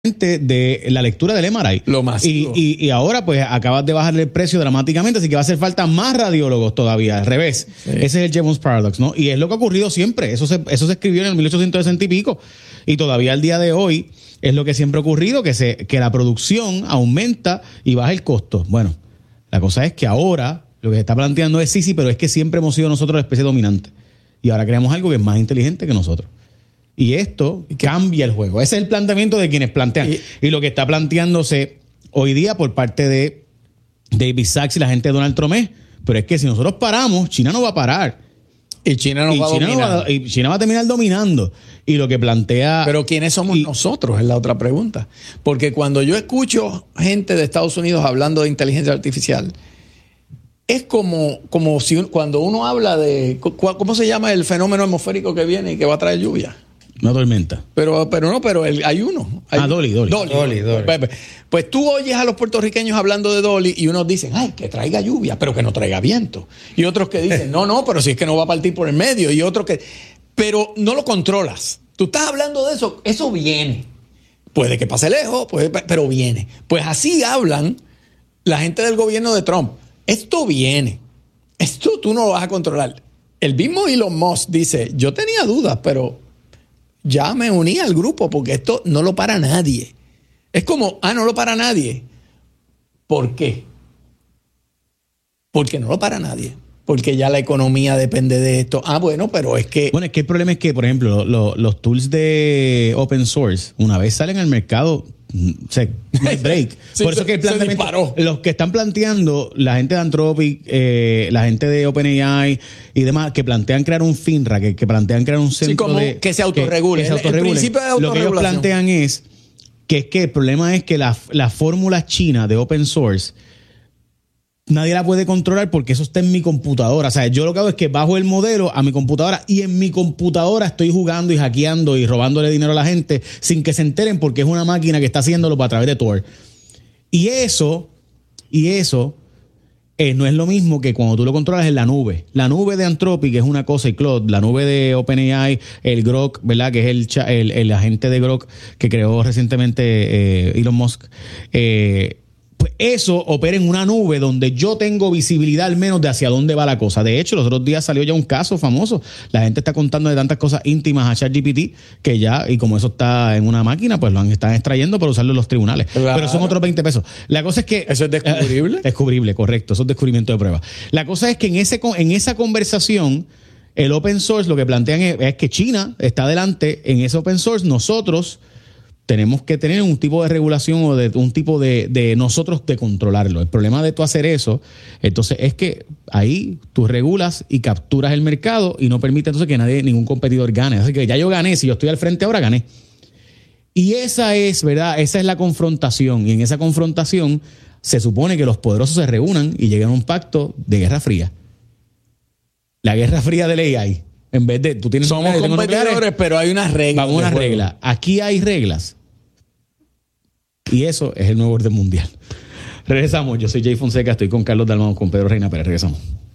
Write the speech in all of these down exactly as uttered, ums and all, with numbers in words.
de la lectura del M R I. Lo más. Y, y, y ahora pues acabas de bajarle el precio dramáticamente, así que va a hacer falta más radiólogos todavía, al revés. Sí. Ese es el Jevons Paradox, ¿no? Y es lo que ha ocurrido siempre. Eso se, eso se escribió en el mil ochocientos sesenta y pico. Y todavía al día de hoy es lo que siempre ha ocurrido, que, se, que la producción aumenta y baja el costo. Bueno, la cosa es que ahora lo que se está planteando es sí, sí, pero es que siempre hemos sido nosotros la especie dominante. Y ahora creamos algo que es más inteligente que nosotros. Y esto cambia el juego. Ese es el planteamiento de quienes plantean. Y, y lo que está planteándose hoy día por parte de David Sachs y la gente de Donald Trump es, pero es que si nosotros paramos, China no va a parar. Y China no y va China a dominar. No va, y China va a terminar dominando. Y lo que plantea... Pero ¿quiénes somos y, nosotros? Es la otra pregunta. Porque cuando yo escucho gente de Estados Unidos hablando de inteligencia artificial, es como, como si cuando uno habla de... ¿Cómo se llama el fenómeno atmosférico que viene y que va a traer lluvia? Una tormenta. Pero, pero no, pero el, hay uno. Hay ah, Dolly, Dolly. Dolly, Dolly, Dolly. Pues, pues tú oyes a los puertorriqueños hablando de Dolly y unos dicen, ay, que traiga lluvia, pero que no traiga viento. Y otros que dicen, no, no, pero si es que no va a partir por el medio. Y otros que... Pero no lo controlas. Tú estás hablando de eso, eso viene. Puede que pase lejos, puede, pero viene. Pues así hablan la gente del gobierno de Trump. Esto viene. Esto tú no lo vas a controlar. El mismo Elon Musk dice, yo tenía dudas, pero... ya me uní al grupo porque esto no lo para nadie. Es como, ah, no lo para nadie. ¿Por qué? Porque no lo para nadie. Porque ya la economía depende de esto. Ah, bueno, pero es que... Bueno, es que el problema es que, por ejemplo, lo, los tools de open source, una vez salen al mercado, se break. Sí, por eso se, que el planteamiento, los que están planteando, la gente de Anthropic, eh, la gente de OpenAI y demás, que plantean crear un FINRA, que, que plantean crear un centro sí, como de... que se autorregule. Que, que se autorregule. El, el principio de autorregulación. Lo que ellos plantean es que, es que el problema es que la, la fórmula china de open source nadie la puede controlar porque eso está en mi computadora. O sea, yo lo que hago es que bajo el modelo a mi computadora y en mi computadora estoy jugando y hackeando y robándole dinero a la gente sin que se enteren porque es una máquina que está haciéndolo a través de Tor. Y eso, y eso eh, no es lo mismo que cuando tú lo controlas en la nube. La nube de Anthropic es una cosa y Claude, la nube de OpenAI, el Grok, ¿verdad? Que es el, el, el agente de Grok que creó recientemente eh, Elon Musk. Eh, Pues eso opera en una nube donde yo tengo visibilidad al menos de hacia dónde va la cosa. De hecho, los otros días salió ya un caso famoso. La gente está contando de tantas cosas íntimas a ChatGPT que ya, y como eso está en una máquina, pues lo están extrayendo para usarlo en los tribunales. Claro. Pero son otros veinte pesos. La cosa es que... ¿Eso es descubrible? Eh, descubrible, correcto. Eso es descubrimiento de prueba. La cosa es que en, ese, en esa conversación, el open source lo que plantean es, es que China está adelante en ese open source. Nosotros... tenemos que tener un tipo de regulación o de un tipo de, de nosotros de controlarlo. El problema de tú hacer eso, entonces, es que ahí tú regulas y capturas el mercado y no permite entonces que nadie, ningún competidor gane. Así que ya yo gané, si yo estoy al frente ahora, gané. Y esa es, ¿verdad? Esa es la confrontación. Y en esa confrontación se supone que los poderosos se reúnan y lleguen a un pacto de guerra fría. La guerra fría del A I. En vez de, tú tienes somos competidores, pero hay unas reglas. Vamos a unas reglas. Aquí hay reglas. Y eso es el nuevo orden mundial. Regresamos. Yo soy Jay Fonseca, estoy con Carlos Dalmau, con Pedro Reina Pérez. Regresamos.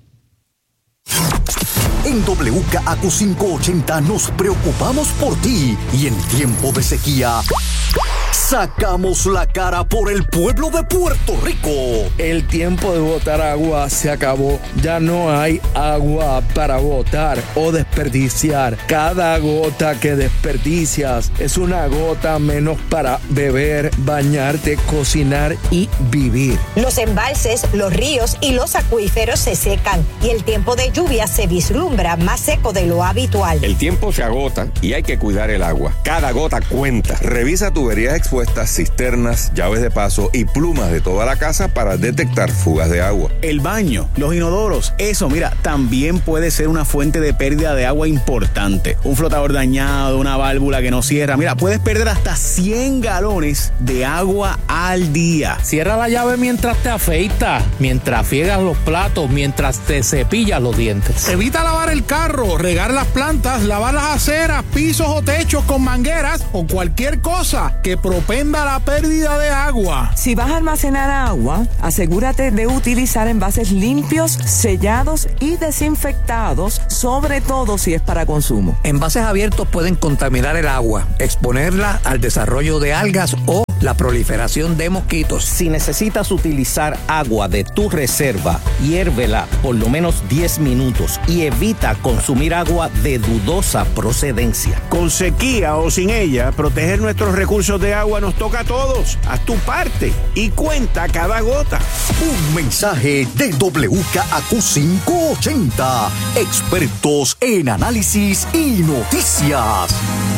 En W K A Q quinientos ochenta nos preocupamos por ti y en tiempo de sequía sacamos la cara por el pueblo de Puerto Rico. El tiempo de botar agua se acabó. Ya no hay agua para botar o desperdiciar. Cada gota que desperdicias es una gota menos para beber, bañarte, cocinar y vivir. Los embalses, los ríos y los acuíferos se secan y el tiempo de lluvia se vislumbra más seco de lo habitual. El tiempo se agota y hay que cuidar el agua. Cada gota cuenta. Revisa tuberías expuestas, cisternas, llaves de paso y plumas de toda la casa para detectar fugas de agua. El baño, los inodoros, eso, mira, también puede ser una fuente de pérdida de agua importante. Un flotador dañado, una válvula que no cierra. Mira, puedes perder hasta cien galones de agua al día. Cierra la llave mientras te afeitas, mientras friegas los platos, mientras te cepillas los dientes. Evita lavar el el carro, regar las plantas, lavar las aceras, pisos o techos con mangueras o cualquier cosa que propenda la pérdida de agua. Si vas a almacenar agua, asegúrate de utilizar envases limpios, sellados y desinfectados, sobre todo si es para consumo. Envases abiertos pueden contaminar el agua, exponerla al desarrollo de algas o la proliferación de mosquitos. Si necesitas utilizar agua de tu reserva, hiérvela por lo menos diez minutos y evita consumir agua de dudosa procedencia. Con sequía o sin ella, proteger nuestros recursos de agua nos toca a todos. Haz tu parte y cuenta cada gota. Un mensaje de W K A Q quinientos ochenta, expertos en análisis y noticias.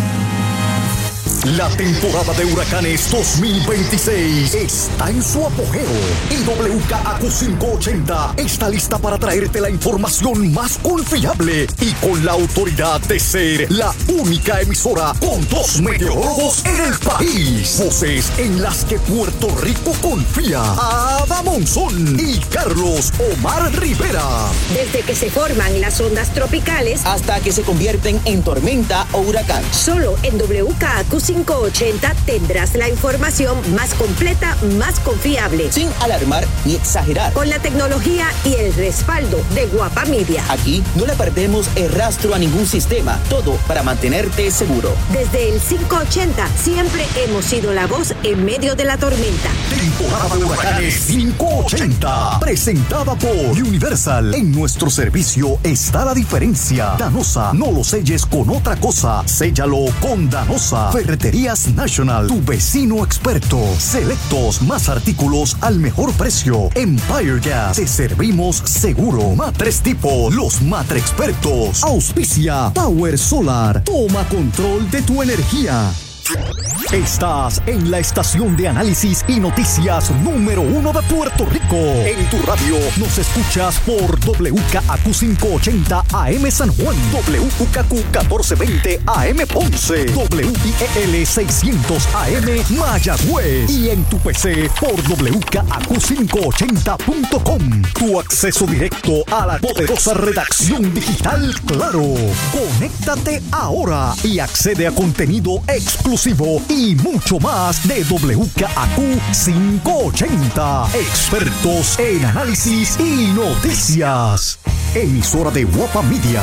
La temporada de huracanes dos mil veintiséis está en su apogeo y W K A Q quinientos ochenta está lista para traerte la información más confiable y con la autoridad de ser la única emisora con dos meteorólogos en el país. Voces en las que Puerto Rico confía. Ada Monzón y Carlos Omar Rivera. Desde que se forman las ondas tropicales hasta que se convierten en tormenta o huracán. Solo en W K A Q quinientos ochenta tendrás la información más completa, más confiable. Sin alarmar ni exagerar. Con la tecnología y el respaldo de Guapa Media. Aquí no le perdemos el rastro a ningún sistema. Todo para mantenerte seguro. Desde el quinientos ochenta siempre hemos sido la voz en medio de la tormenta. Temporada de huracanes quinientos ochenta. Presentada por Universal. En nuestro servicio está la diferencia. Danosa, no lo selles con otra cosa. Séllalo con Danosa. Ferreterías National, tu vecino experto. Selectos, más artículos al mejor precio. Empire Gas, te servimos seguro. Matres Tipo, los Matre Expertos. Auspicia Power Solar. Toma control de tu energía. Estás en la estación de análisis y noticias número uno de Puerto Rico. En tu radio nos escuchas por W K A Q quinientos ochenta A M San Juan, W K Q catorce veinte A M Ponce, W I E L seiscientos A M Mayagüez y en tu P C por W K A Q quinientos ochenta punto com. Tu acceso directo a la poderosa redacción digital Claro. Conéctate ahora y accede a contenido exclusivo y mucho más de W K A Q quinientos ochenta. Expertos en análisis y noticias. Emisora de Guapa Media.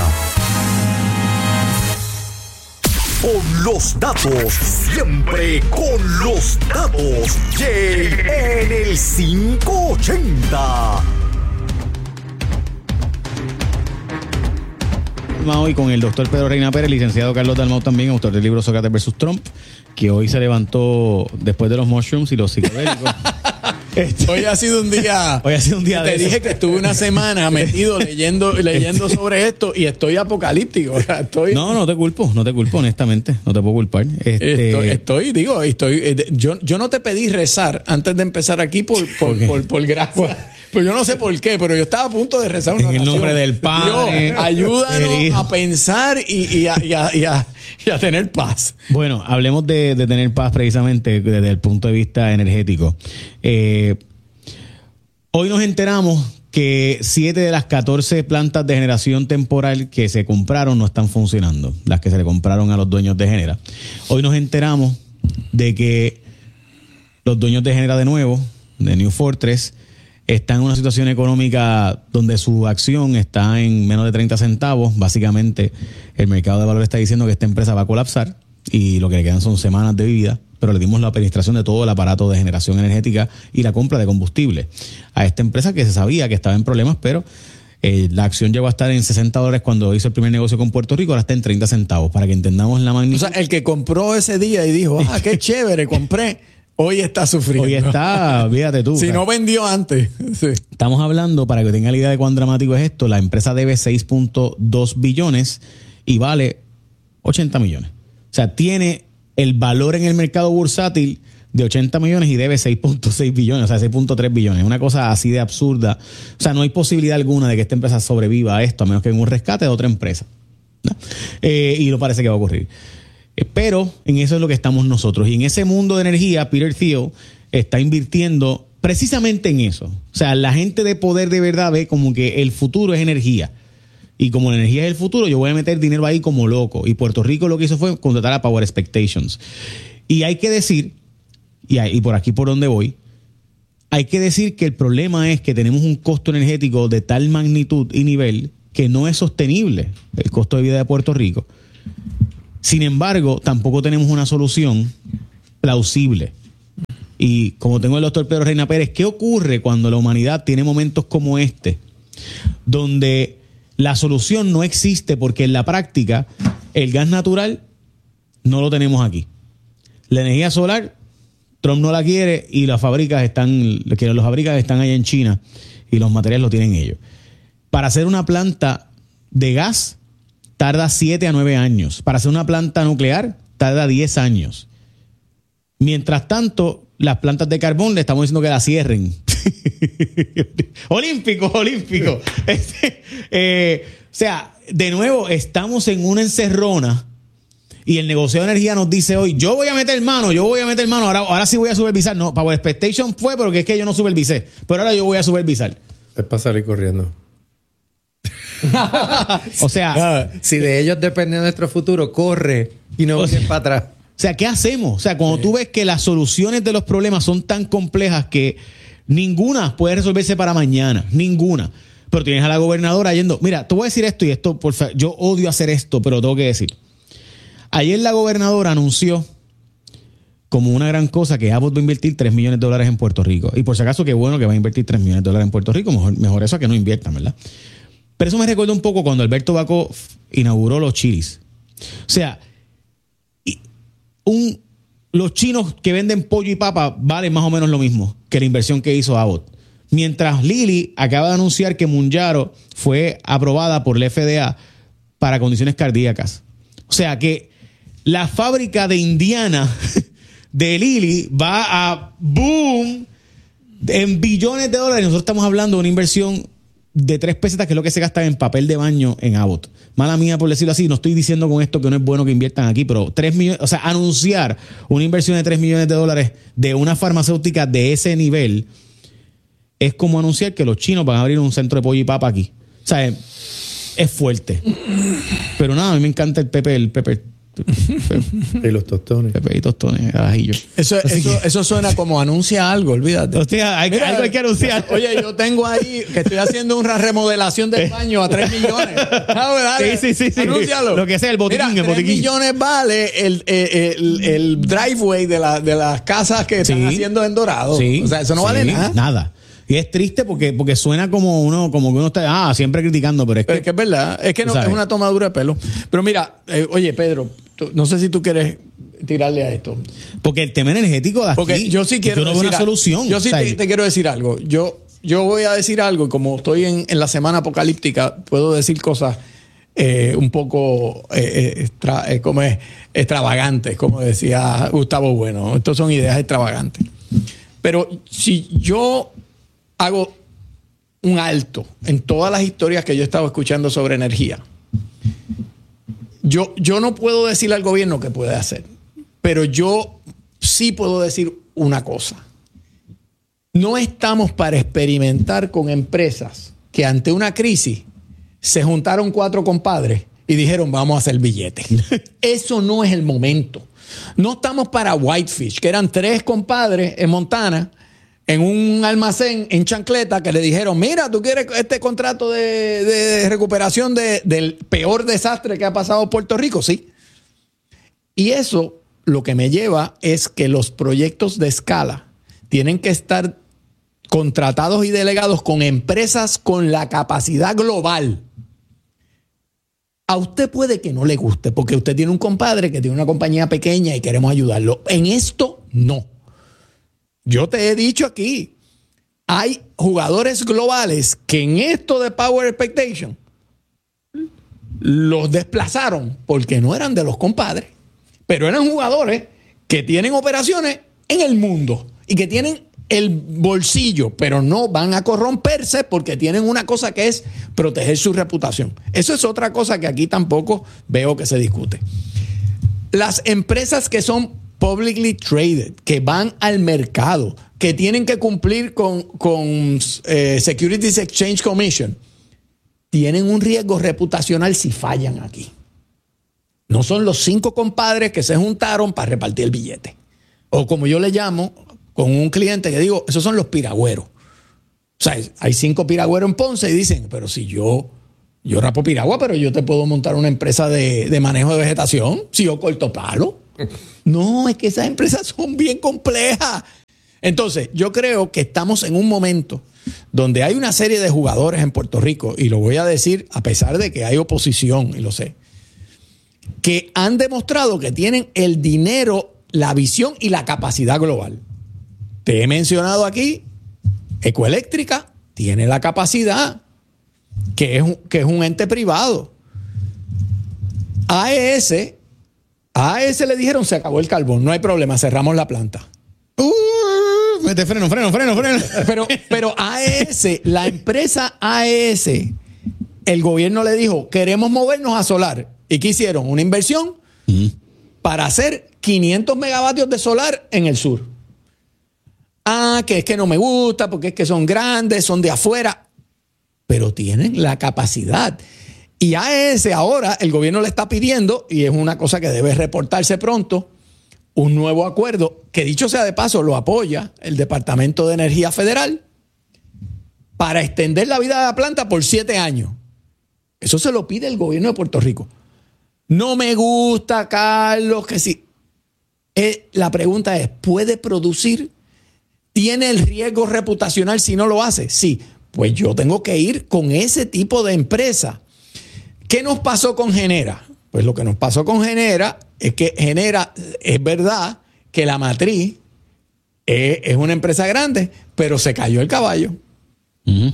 Con los datos, siempre con los datos. Jay en el quinientos ochenta. Hoy con el doctor Pedro Reina Pérez, licenciado Carlos Dalmau también, autor del libro Sócrates versus Trump, que hoy se levantó después de los mushrooms y los psicodélicos. Este, hoy ha sido un día. Hoy ha sido un día te de dije eso. que estuve una semana metido leyendo, leyendo sobre esto y estoy apocalíptico. O sea, estoy, no, no te culpo, no te culpo, honestamente. No te puedo culpar. Este, estoy, estoy, digo, estoy. Yo, yo no te pedí rezar antes de empezar aquí por, por, por, por, por gracia. Pues yo no sé por qué, pero yo estaba a punto de rezar una en el oración. nombre del Padre. Dios, ayúdanos a pensar y, y, a, y, a, y, a, y a tener paz. Bueno, hablemos de, de tener paz precisamente desde el punto de vista energético. Eh, hoy nos enteramos que siete de las catorce plantas de generación temporal que se compraron no están funcionando, las que se le compraron a los dueños de Genera. Hoy nos enteramos de que los dueños de Genera de nuevo, de New Fortress, está en una situación económica donde su acción está en menos de treinta centavos. Básicamente, el mercado de valores está diciendo que esta empresa va a colapsar y lo que le quedan son semanas de vida, pero le dimos la administración de todo el aparato de generación energética y la compra de combustible a esta empresa que se sabía que estaba en problemas, pero eh, la acción llegó a estar en sesenta dólares cuando hizo el primer negocio con Puerto Rico, ahora está en treinta centavos, para que entendamos la magnitud. O sea, el que compró ese día y dijo, ah, qué chévere, compré. Hoy está sufriendo. Hoy está, fíjate tú. Si no vendió antes. Sí. Estamos hablando, para que tengan la idea de cuán dramático es esto, la empresa debe seis punto dos billones y vale ochenta millones. O sea, tiene el valor en el mercado bursátil de ochenta millones y debe seis punto seis billones, o sea, seis punto tres billones. Una cosa así de absurda. O sea, no hay posibilidad alguna de que esta empresa sobreviva a esto, a menos que venga un rescate de otra empresa. ¿No? Eh, y no parece que va a ocurrir. Pero en eso es lo que estamos nosotros. Y en ese mundo de energía, Peter Thiel está invirtiendo precisamente en eso. O sea, la gente de poder de verdad ve como que el futuro es energía. Y como la energía es el futuro, yo voy a meter dinero ahí como loco. Y Puerto Rico lo que hizo fue contratar a Power Expectations. Y hay que decir, y, y por aquí por donde voy, hay que decir que el problema es que tenemos un costo energético de tal magnitud y nivel que no es sostenible el costo de vida de Puerto Rico. Sin embargo, tampoco tenemos una solución plausible. Y como tengo el doctor Pedro Reina Pérez, ¿qué ocurre cuando la humanidad tiene momentos como este? Donde la solución no existe porque en la práctica el gas natural no lo tenemos aquí. La energía solar, Trump no la quiere y las fábricas están, que los fábricas están allá en China y los materiales lo tienen ellos. Para hacer una planta de gas tarda siete a nueve años. Para hacer una planta nuclear tarda diez años. Mientras tanto, las plantas de carbón le estamos diciendo que la cierren. Olímpico, olímpico. Este, eh, o sea, de nuevo, estamos en una encerrona y el negocio de energía nos dice hoy, yo voy a meter mano, yo voy a meter mano, ahora, ahora sí voy a supervisar. No, Power Expectation fue porque es que yo no supervisé, pero ahora yo voy a supervisar. Es para salir corriendo. O sea, si de ellos depende nuestro futuro, corre y no vayas para atrás. O sea, ¿qué hacemos? O sea, cuando sí. tú ves que las soluciones de los problemas son tan complejas que ninguna puede resolverse para mañana, ninguna. Pero tienes a la gobernadora yendo, mira, te voy a decir esto y esto, por favor, yo odio hacer esto, pero tengo que decir. Ayer la gobernadora anunció como una gran cosa que Abbott va a invertir tres millones de dólares en Puerto Rico. Y por si acaso, qué bueno que va a invertir tres millones de dólares en Puerto Rico, mejor, mejor eso a que no inviertan, ¿verdad? Pero eso me recuerda un poco cuando Alberto Bacó inauguró los chilis. O sea, un, los chinos que venden pollo y papa valen más o menos lo mismo que la inversión que hizo Abbott. Mientras Lilly acaba de anunciar que Mounjaro fue aprobada por la F D A para condiciones cardíacas. O sea que la fábrica de Indiana de Lilly va a boom en billones de dólares. Nosotros estamos hablando de una inversión de tres pesetas, que es lo que se gasta en papel de baño en Abbott. Mala mía por decirlo así, no estoy diciendo con esto que no es bueno que inviertan aquí, pero tres millones, o sea, anunciar una inversión de tres millones de dólares de una farmacéutica de ese nivel es como anunciar que los chinos van a abrir un centro de pollo y papa aquí. O sea, es, es fuerte. Pero nada, a mí me encanta el Pepe, el Pepe. Y los tostones. Pepe y tostones, ajillo. Eso, eso, que... eso suena como anuncia algo, olvídate. Hostia, hay, Mira, algo hay que anunciar. Oye, yo tengo ahí que estoy haciendo una remodelación del baño a tres millones. Ah, dale, sí, sí, sí, sí. Anúncialo. Lo que sea, el botiquín. Mira, el botiquín. tres millones vale el, el, el, el driveway de, la, de las casas que están sí. haciendo en Dorado. Sí. O sea, eso no sí. vale nada. Nada. Y es triste porque, porque suena como uno, como que uno está ah, siempre criticando, pero es que, pero es, que es verdad, es que no, es una tomadura de pelo. Pero mira, eh, oye, Pedro, tú, no sé si tú quieres tirarle a esto. Porque el tema energético de aquí, porque yo sí quiero no veo una solución. Yo sí te, te quiero decir algo. Yo, yo voy a decir algo, y como estoy en, en la semana apocalíptica, puedo decir cosas eh, un poco eh, extra, eh, como es, extravagantes, como decía Gustavo Bueno. Estas son ideas extravagantes. Pero si yo hago un alto en todas las historias que yo he estado escuchando sobre energía, Yo, yo no puedo decirle al gobierno qué puede hacer, pero yo sí puedo decir una cosa. No estamos para experimentar con empresas que ante una crisis se juntaron cuatro compadres y dijeron vamos a hacer billetes. Eso no es el momento. No estamos para Whitefish, que eran tres compadres en Montana, en un almacén en chancleta, que le dijeron, mira, ¿tú quieres este contrato de, de recuperación de, del peor desastre que ha pasado en Puerto Rico? Sí. Y eso lo que me lleva es que los proyectos de escala tienen que estar contratados y delegados con empresas con la capacidad global. A usted puede que no le guste, porque usted tiene un compadre que tiene una compañía pequeña y queremos ayudarlo. En esto, no. Yo te he dicho aquí, hay jugadores globales que en esto de Power Expectation los desplazaron porque no eran de los compadres, pero eran jugadores que tienen operaciones en el mundo y que tienen el bolsillo, pero no van a corromperse porque tienen una cosa que es proteger su reputación. Eso es otra cosa que aquí tampoco veo que se discute. Las empresas que son publicly traded, que van al mercado, que tienen que cumplir con, con eh, Securities Exchange Commission, tienen un riesgo reputacional si fallan aquí. No son los cinco compadres que se juntaron para repartir el billete. O como yo le llamo con un cliente que digo, esos son los piragüeros. O sea, hay cinco piragüeros en Ponce y dicen, pero si yo, yo rapo piragua, pero yo te puedo montar una empresa de, de manejo de vegetación si yo corto palo. No, es que esas empresas son bien complejas. Entonces, yo creo que estamos en un momento donde hay una serie de jugadores en Puerto Rico, y lo voy a decir a pesar de que hay oposición, y lo sé, que han demostrado que tienen el dinero, la visión y la capacidad global. Te he mencionado aquí, Ecoeléctrica tiene la capacidad, que es un, que es un ente privado. A E S, a E S le dijeron, se acabó el carbón, no hay problema, cerramos la planta. Uh, mete freno, freno, freno, freno. Pero, pero A E S, la empresa A E S, el gobierno le dijo, queremos movernos a solar. ¿Y qué hicieron? Una inversión uh-huh. para hacer quinientos megavatios de solar en el sur. Ah, que es que no me gusta, porque es que son grandes, son de afuera. Pero tienen la capacidad. Y a E S ahora el gobierno le está pidiendo, y es una cosa que debe reportarse pronto, un nuevo acuerdo, que dicho sea de paso, lo apoya el Departamento de Energía Federal, para extender la vida de la planta por siete años. Eso se lo pide el gobierno de Puerto Rico. No me gusta, Carlos, que sí. Eh, la pregunta es, ¿puede producir? ¿Tiene el riesgo reputacional si no lo hace? Sí. Pues yo tengo que ir con ese tipo de empresa. ¿Qué nos pasó con Genera? Pues lo que nos pasó con Genera es que Genera, es verdad que la matriz es, es una empresa grande, pero se cayó el caballo. Uh-huh.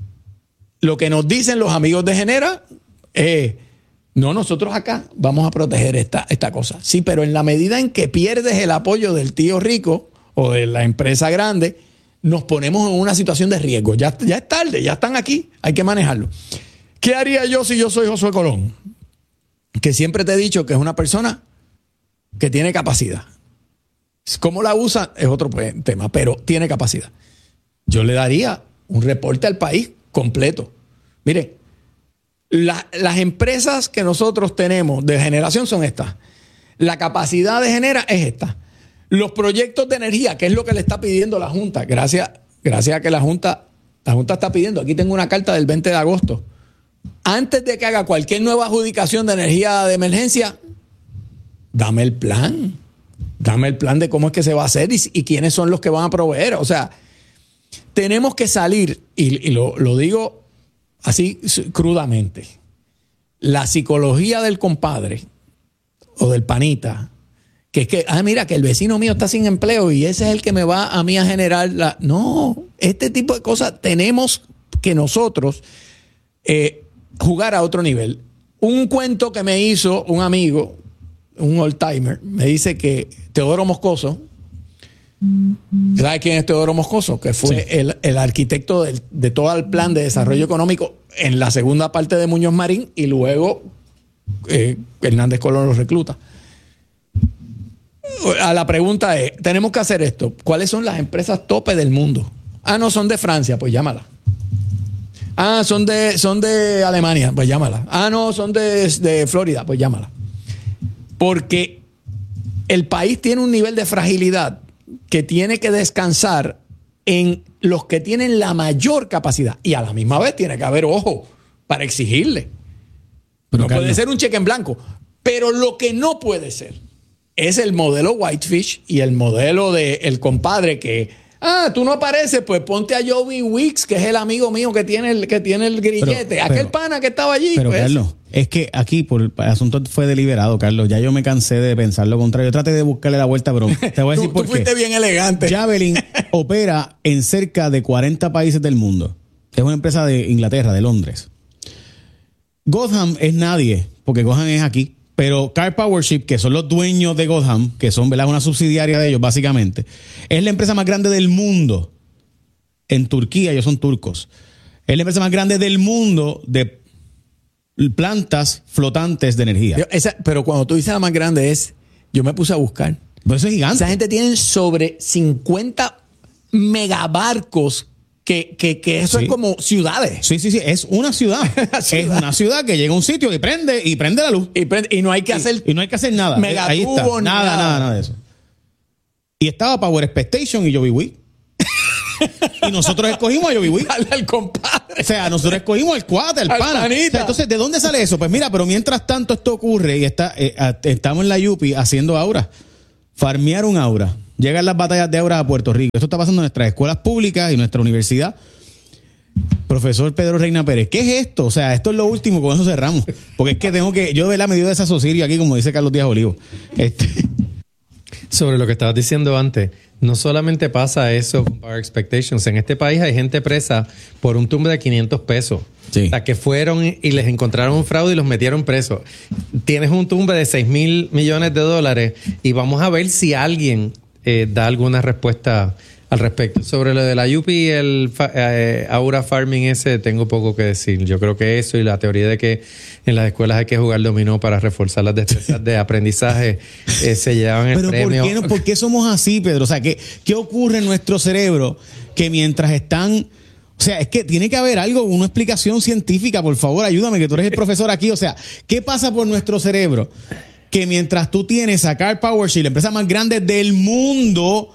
Lo que nos dicen los amigos de Genera es, no, nosotros acá vamos a proteger esta, esta cosa. Sí, pero en la medida en que pierdes el apoyo del tío rico o de la empresa grande, nos ponemos en una situación de riesgo. Ya, ya es tarde, ya están aquí, hay que manejarlo. ¿Qué haría yo si yo soy Josué Colón? Que siempre te he dicho que es una persona que tiene capacidad. ¿Cómo la usa? Es otro tema, pero tiene capacidad. Yo le daría un reporte al país completo. Miren, la, las empresas que nosotros tenemos de generación son estas. La capacidad de Genera es esta. Los proyectos de energía, que es lo que le está pidiendo la Junta, gracias, gracias a que la Junta, la Junta está pidiendo, aquí tengo una carta del veinte de agosto, antes de que haga cualquier nueva adjudicación de energía de emergencia, dame el plan, dame el plan de cómo es que se va a hacer y, y quiénes son los que van a proveer. O sea, tenemos que salir, y, y lo, lo digo así crudamente, la psicología del compadre o del panita, que es que, ah, mira, que el vecino mío está sin empleo y ese es el que me va a mí a generar la... No, este tipo de cosas tenemos que nosotros eh, jugar a otro nivel. Un cuento que me hizo un amigo, un old timer, me dice que Teodoro Moscoso, ¿sabe quién es Teodoro Moscoso? Que fue sí. el, el arquitecto del, de todo el plan de desarrollo económico en la segunda parte de Muñoz Marín, y luego eh, Hernández Colón lo recluta. A la pregunta es, tenemos que hacer esto. ¿Cuáles son las empresas tope del mundo? Ah, no, son de Francia, pues llámala. Ah, son de, son de Alemania, pues llámala. Ah, no, son de, de Florida, pues llámala. Porque el país tiene un nivel de fragilidad que tiene que descansar en los que tienen la mayor capacidad. Y a la misma vez tiene que haber ojo para exigirle. Pero no Carlos, puede ser un cheque en blanco. Pero lo que no puede ser es el modelo Whitefish y el modelo de el compadre que, ah, tú no apareces, pues ponte a Joey Wicks, que es el amigo mío que tiene el, que tiene el grillete. Pero, Aquel pero, pana que estaba allí. Pero, pues. Carlos, es que aquí por el asunto fue deliberado, Carlos. Ya yo me cansé de pensar lo contrario. Yo traté de buscarle la vuelta, pero te voy a decir tú, por tú qué. fuiste bien elegante. Javelin opera en cerca de cuarenta países del mundo. Es una empresa de Inglaterra, de Londres. Gotham es nadie, porque Gotham es aquí. Pero Car Powership, que son los dueños de Gotham, que son, ¿verdad?, una subsidiaria de ellos, básicamente, es la empresa más grande del mundo. En Turquía, ellos son turcos. Es la empresa más grande del mundo de plantas flotantes de energía. Yo, esa, pero cuando tú dices la más grande es, yo me puse a buscar. Pero eso es gigante. Esa gente tiene sobre cincuenta megabarcos que, que, que eso Sí. es como ciudades. Sí, sí, sí, es una ciudad. Es una ciudad que llega a un sitio y prende y prende la luz. Y, prende- y no hay que hacer Y no hay que hacer nada. Megatubos Ahí está. ni Nada, nada. nada, nada de eso. Y estaba Power Expectation y Joby Wii. Y nosotros escogimos a Joby Wii. al, al compadre. O sea, nosotros escogimos el cuate, el Al pana. panita. O sea, entonces, ¿de dónde sale eso? Pues mira, pero mientras tanto esto ocurre y está, eh, a- estamos en la Yupi haciendo aura. Farmear un aura. Llegan las batallas de aura a Puerto Rico. Esto está pasando en nuestras escuelas públicas y nuestra universidad. Profesor Pedro Reina Pérez, ¿qué es esto? O sea, esto es lo último, con eso cerramos. Porque es que tengo que, yo de la medida de desasosirio aquí, como dice Carlos Díaz Olivo. Este, Sobre lo que estabas diciendo antes, no solamente pasa eso con Power Expectations. En este país hay gente presa por un tumbe de quinientos pesos. Sí. O sea, que fueron y les encontraron un fraude y los metieron presos. Tienes un tumbe de seis mil millones de dólares y vamos a ver si alguien eh, da alguna respuesta al respecto. Sobre lo de la Yupi y el fa- eh, Aura Farming ese, tengo poco que decir. Yo creo que eso y la teoría de que en las escuelas hay que jugar dominó para reforzar las destrezas de aprendizaje eh, se llevan el pero premio. ¿por qué, no- ¿por qué somos así, Pedro? O sea, ¿qué, ¿qué ocurre en nuestro cerebro que mientras están... O sea, es que tiene que haber algo, una explicación científica, por favor, ayúdame, que tú eres el profesor aquí. O sea, ¿qué pasa por nuestro cerebro? Que mientras tú tienes a Car PowerShield, la empresa más grande del mundo,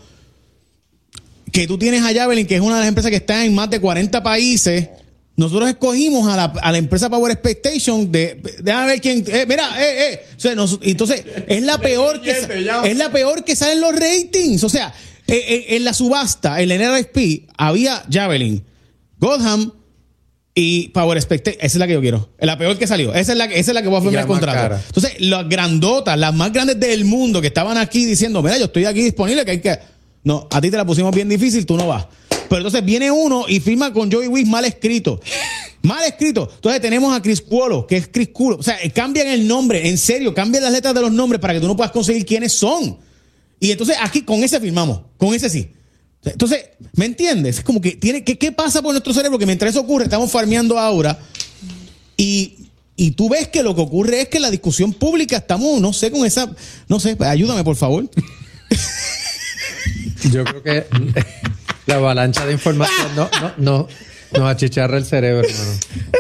que tú tienes a Javelin, que es una de las empresas que está en más de cuarenta países, nosotros escogimos a la, a la empresa Power Expectation de, déjame ver quién, eh, mira, eh, eh. O sea, nos- entonces, es la peor que, es la peor que salen los ratings. O sea, eh, eh, en la subasta, en la N R F P, había Javelin, Gotham y Power Expectation. Esa es la que yo quiero. La peor que salió. Esa es la que, esa es la que voy a Y firmar la el más contrato. cara. Entonces, las grandotas, las más grandes del mundo que estaban aquí diciendo, mira, yo estoy aquí disponible, que hay que... No, a ti te la pusimos bien difícil, tú no vas. Pero entonces viene uno y firma con Joey Wiz mal escrito. Mal escrito. Entonces tenemos a Chris Cuolo, que es Chris Culo. O sea, cambian el nombre, en serio, cambian las letras de los nombres para que tú no puedas conseguir quiénes son. Y entonces aquí con ese firmamos, con ese sí. Entonces, ¿me entiendes? Es como que tiene que ¿qué pasa por nuestro cerebro? Que mientras eso ocurre, estamos farmeando ahora y, y tú ves que lo que ocurre es que la discusión pública estamos, no sé, con esa, no sé, ayúdame por favor. Yo creo que la avalancha de información no, no, no, nos achicharra el cerebro, hermano.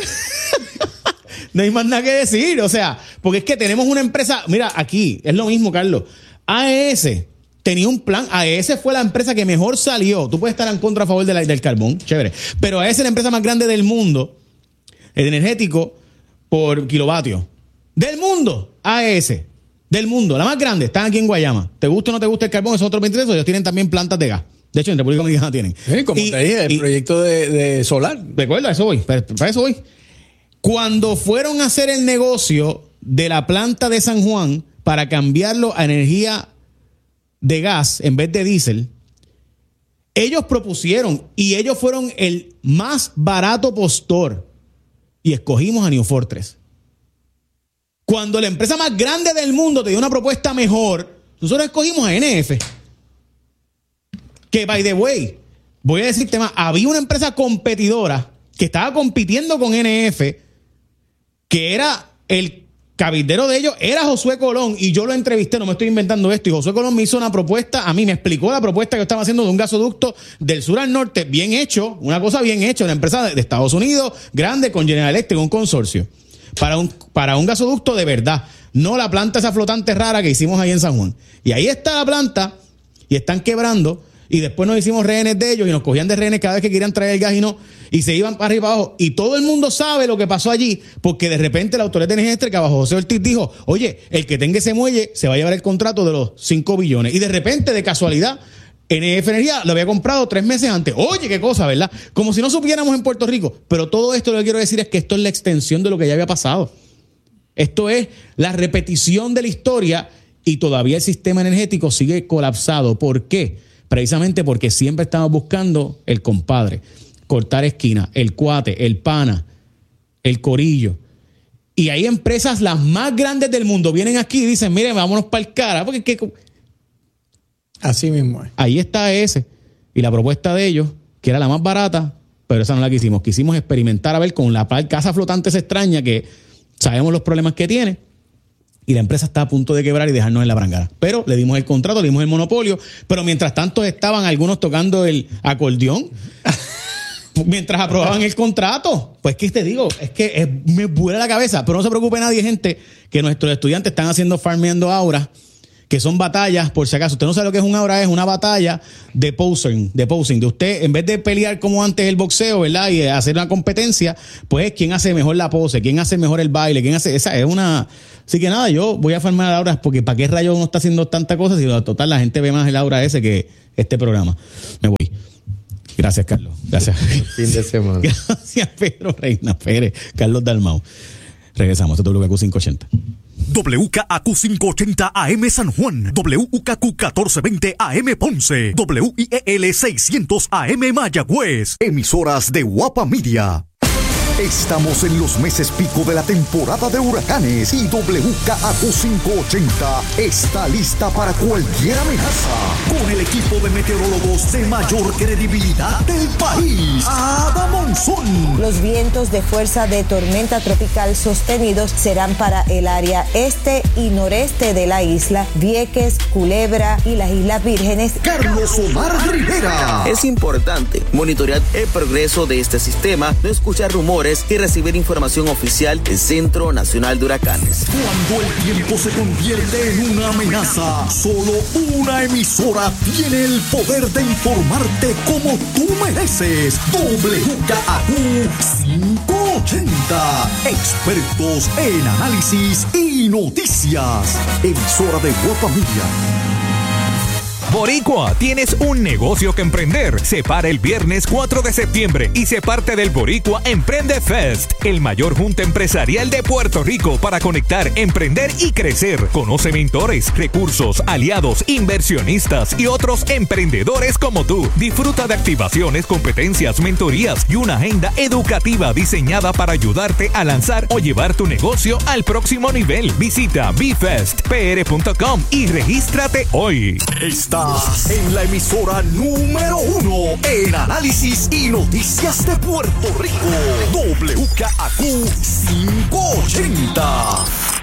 No hay más nada que decir, o sea, porque es que tenemos una empresa, mira, aquí es lo mismo, Carlos. A E S tenía un plan, A E S fue la empresa que mejor salió. Tú puedes estar en contra a favor de la- del carbón, chévere, pero A E S es la empresa más grande del mundo, el energético por kilovatio. Del mundo, A E S. Del mundo, la más grande, están aquí en Guayama. ¿Te gusta o no te gusta el carbón? Esos otros veintitrés, ellos tienen también plantas de gas. De hecho, en República Dominicana tienen. Sí, como Y- te dije, el y- proyecto de, de solar. Recuerda, a eso voy. Para, para eso voy. Cuando fueron a hacer el negocio de la planta de San Juan para cambiarlo a energía de gas en vez de diésel, ellos propusieron y ellos fueron el más barato postor y escogimos a New Fortress. Cuando la empresa más grande del mundo te dio una propuesta mejor, nosotros escogimos a N F. Que, by the way, voy a decirte más, había una empresa competidora que estaba compitiendo con N F, que era el cabildero de ellos, era Josué Colón, y yo lo entrevisté, no me estoy inventando esto, y Josué Colón me hizo una propuesta, a mí me explicó la propuesta que yo estaba haciendo de un gasoducto del sur al norte, bien hecho, una cosa bien hecha, una empresa de, de Estados Unidos, grande, con General Electric, un consorcio, para un, para un gasoducto de verdad, no la planta esa flotante rara que hicimos ahí en San Juan. Y ahí está la planta, y están quebrando, y después nos hicimos rehenes de ellos y nos cogían de rehenes cada vez que querían traer el gas y no, y se iban para arriba y para abajo. Y todo el mundo sabe lo que pasó allí, porque de repente la Autoridad de Energía Eléctrica bajo José Ortiz dijo, oye, el que tenga ese muelle se va a llevar el contrato de los cinco billones. Y de repente, de casualidad, N F Energía lo había comprado tres meses antes. Oye, qué cosa, ¿verdad? Como si no supiéramos en Puerto Rico. Pero todo esto lo que quiero decir es que esto es la extensión de lo que ya había pasado. Esto es la repetición de la historia y todavía el sistema energético sigue colapsado. ¿Por qué? Precisamente porque siempre estamos buscando el compadre, cortar esquina, el cuate, el pana, el corillo. Y hay empresas, las más grandes del mundo, vienen aquí y dicen, miren, vámonos para el cara. Porque ¿qué? Así mismo es. Ahí está ese. Y la propuesta de ellos, que era la más barata, pero esa no la quisimos. Quisimos experimentar a ver con la casa flotante esa extraña que sabemos los problemas que tiene. Y la empresa está a punto de quebrar y dejarnos en la brangara. Pero le dimos el contrato, le dimos el monopolio. Pero mientras tanto estaban algunos tocando el acordeón. mientras aprobaban el contrato. Pues que te digo, es que es, me vuela la cabeza. Pero no se preocupe nadie, gente, que nuestros estudiantes están haciendo farmeando auras, que son batallas, por si acaso. Usted no sabe lo que es una aura, es una batalla de posing, de posing. De usted, en vez de pelear como antes el boxeo, ¿verdad? Y hacer una competencia, pues quién hace mejor la pose, quién hace mejor el baile, quién hace. Esa es una. Así que nada, yo voy a farmear auras porque ¿para qué rayos uno está haciendo tanta cosa? Si total la gente ve más el aura ese que este programa. Me voy. Gracias, Carlos. Gracias. Fin de semana. Gracias, Pedro Reina Pérez, Carlos Dalmau. Regresamos a W K Q quinientos ochenta. W K A Q quinientos ochenta A M San Juan, W K Q catorce veinte A M Ponce, W I E L seiscientos A M Mayagüez. Emisoras de Guapa Media. Estamos en los meses pico de la temporada de huracanes y W K A Q quinientos ochenta está lista para cualquier amenaza con el equipo de meteorólogos de mayor credibilidad del país, Ada Monzón. Los vientos de fuerza de tormenta tropical sostenidos serán para el área este y noreste de la isla, Vieques, Culebra y las Islas Vírgenes. Carlos Omar Rivera. Es importante monitorear el progreso de este sistema, no escuchar rumores y recibir información oficial del Centro Nacional de Huracanes. Cuando el tiempo se convierte en una amenaza, solo una emisora tiene el poder de informarte como tú mereces. W K A Q quinientos ochenta. Expertos en análisis y noticias. Emisora de Guapa Media. Boricua, tienes un negocio que emprender. Se para el viernes cuatro de septiembre y se parte del Boricua Emprende Fest, el mayor junta empresarial de Puerto Rico para conectar, emprender y crecer. Conoce mentores, recursos, aliados, inversionistas y otros emprendedores como tú. Disfruta de activaciones, competencias, mentorías y una agenda educativa diseñada para ayudarte a lanzar o llevar tu negocio al próximo nivel. Visita b fest p r punto com y regístrate hoy. Estás en la emisora número uno en análisis y noticias de Puerto Rico. W K A Q quinientos ochenta.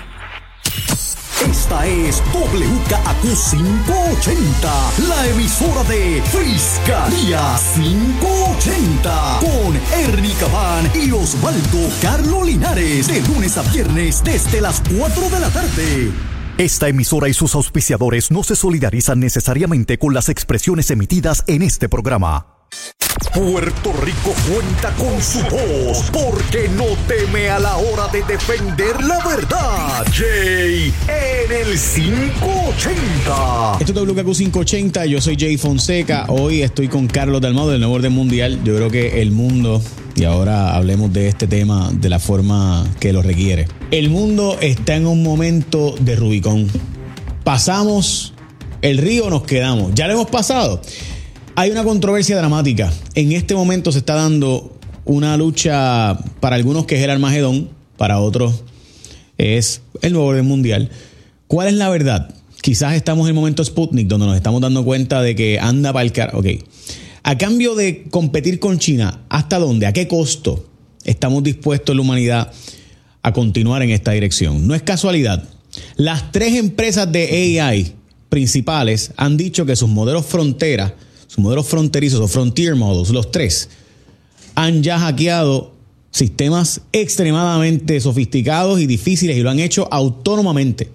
Esta es W K A Q quinientos ochenta, la emisora de Fiscalía quinientos ochenta, con Ernie Cabán y Osvaldo Carlos Linares, de lunes a viernes desde las cuatro de la tarde. Esta emisora y sus auspiciadores no se solidarizan necesariamente con las expresiones emitidas en este programa. Puerto Rico cuenta con su voz porque no teme a la hora de defender la verdad. Jay en el quinientos ochenta. Esto es W K Q quinientos ochenta, yo soy Jay Fonseca. Hoy estoy con Carlos Dalmau del Nuevo Orden Mundial. Yo creo que el mundo, y ahora hablemos de este tema de la forma que lo requiere. El mundo está en un momento de Rubicón. Pasamos el río, nos quedamos. Ya lo hemos pasado. Hay una controversia dramática. En este momento se está dando una lucha, para algunos que es el Armagedón, para otros es el Nuevo Orden Mundial. ¿Cuál es la verdad? Quizás estamos en el momento Sputnik, donde nos estamos dando cuenta de que anda para el car... Ok. A cambio de competir con China, ¿hasta dónde? ¿A qué costo estamos dispuestos la humanidad a continuar en esta dirección? No es casualidad. Las tres empresas de A I principales han dicho que sus modelos frontera, sus modelos fronterizos o frontier models, los tres, han ya hackeado sistemas extremadamente sofisticados y difíciles y lo han hecho autónomamente.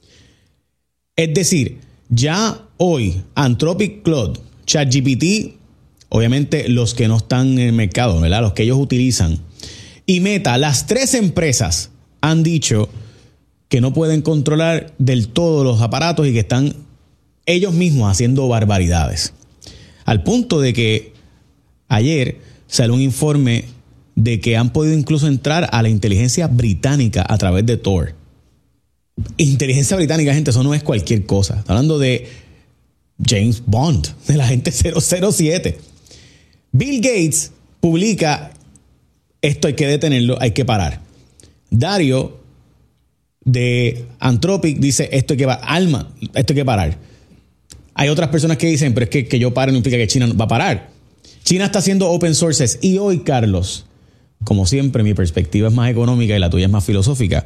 Es decir, ya hoy Anthropic Claude, ChatGPT, obviamente los que no están en el mercado, ¿verdad? Los que ellos utilizan, y Meta, las tres empresas han dicho que no pueden controlar del todo los aparatos y que están ellos mismos haciendo barbaridades. Al punto de que ayer salió un informe de que han podido incluso entrar a la inteligencia británica a través de Tor. Inteligencia británica, gente, eso no es cualquier cosa. Está hablando de James Bond, de la gente cero cero siete. Bill Gates publica: esto hay que detenerlo, hay que parar. Dario de Anthropic dice: esto hay que parar. Alma, esto hay que parar. Hay otras personas que dicen: pero es que que yo pare no implica que China va a parar. China está haciendo open sources. Y hoy, Carlos, como siempre, mi perspectiva es más económica y la tuya es más filosófica.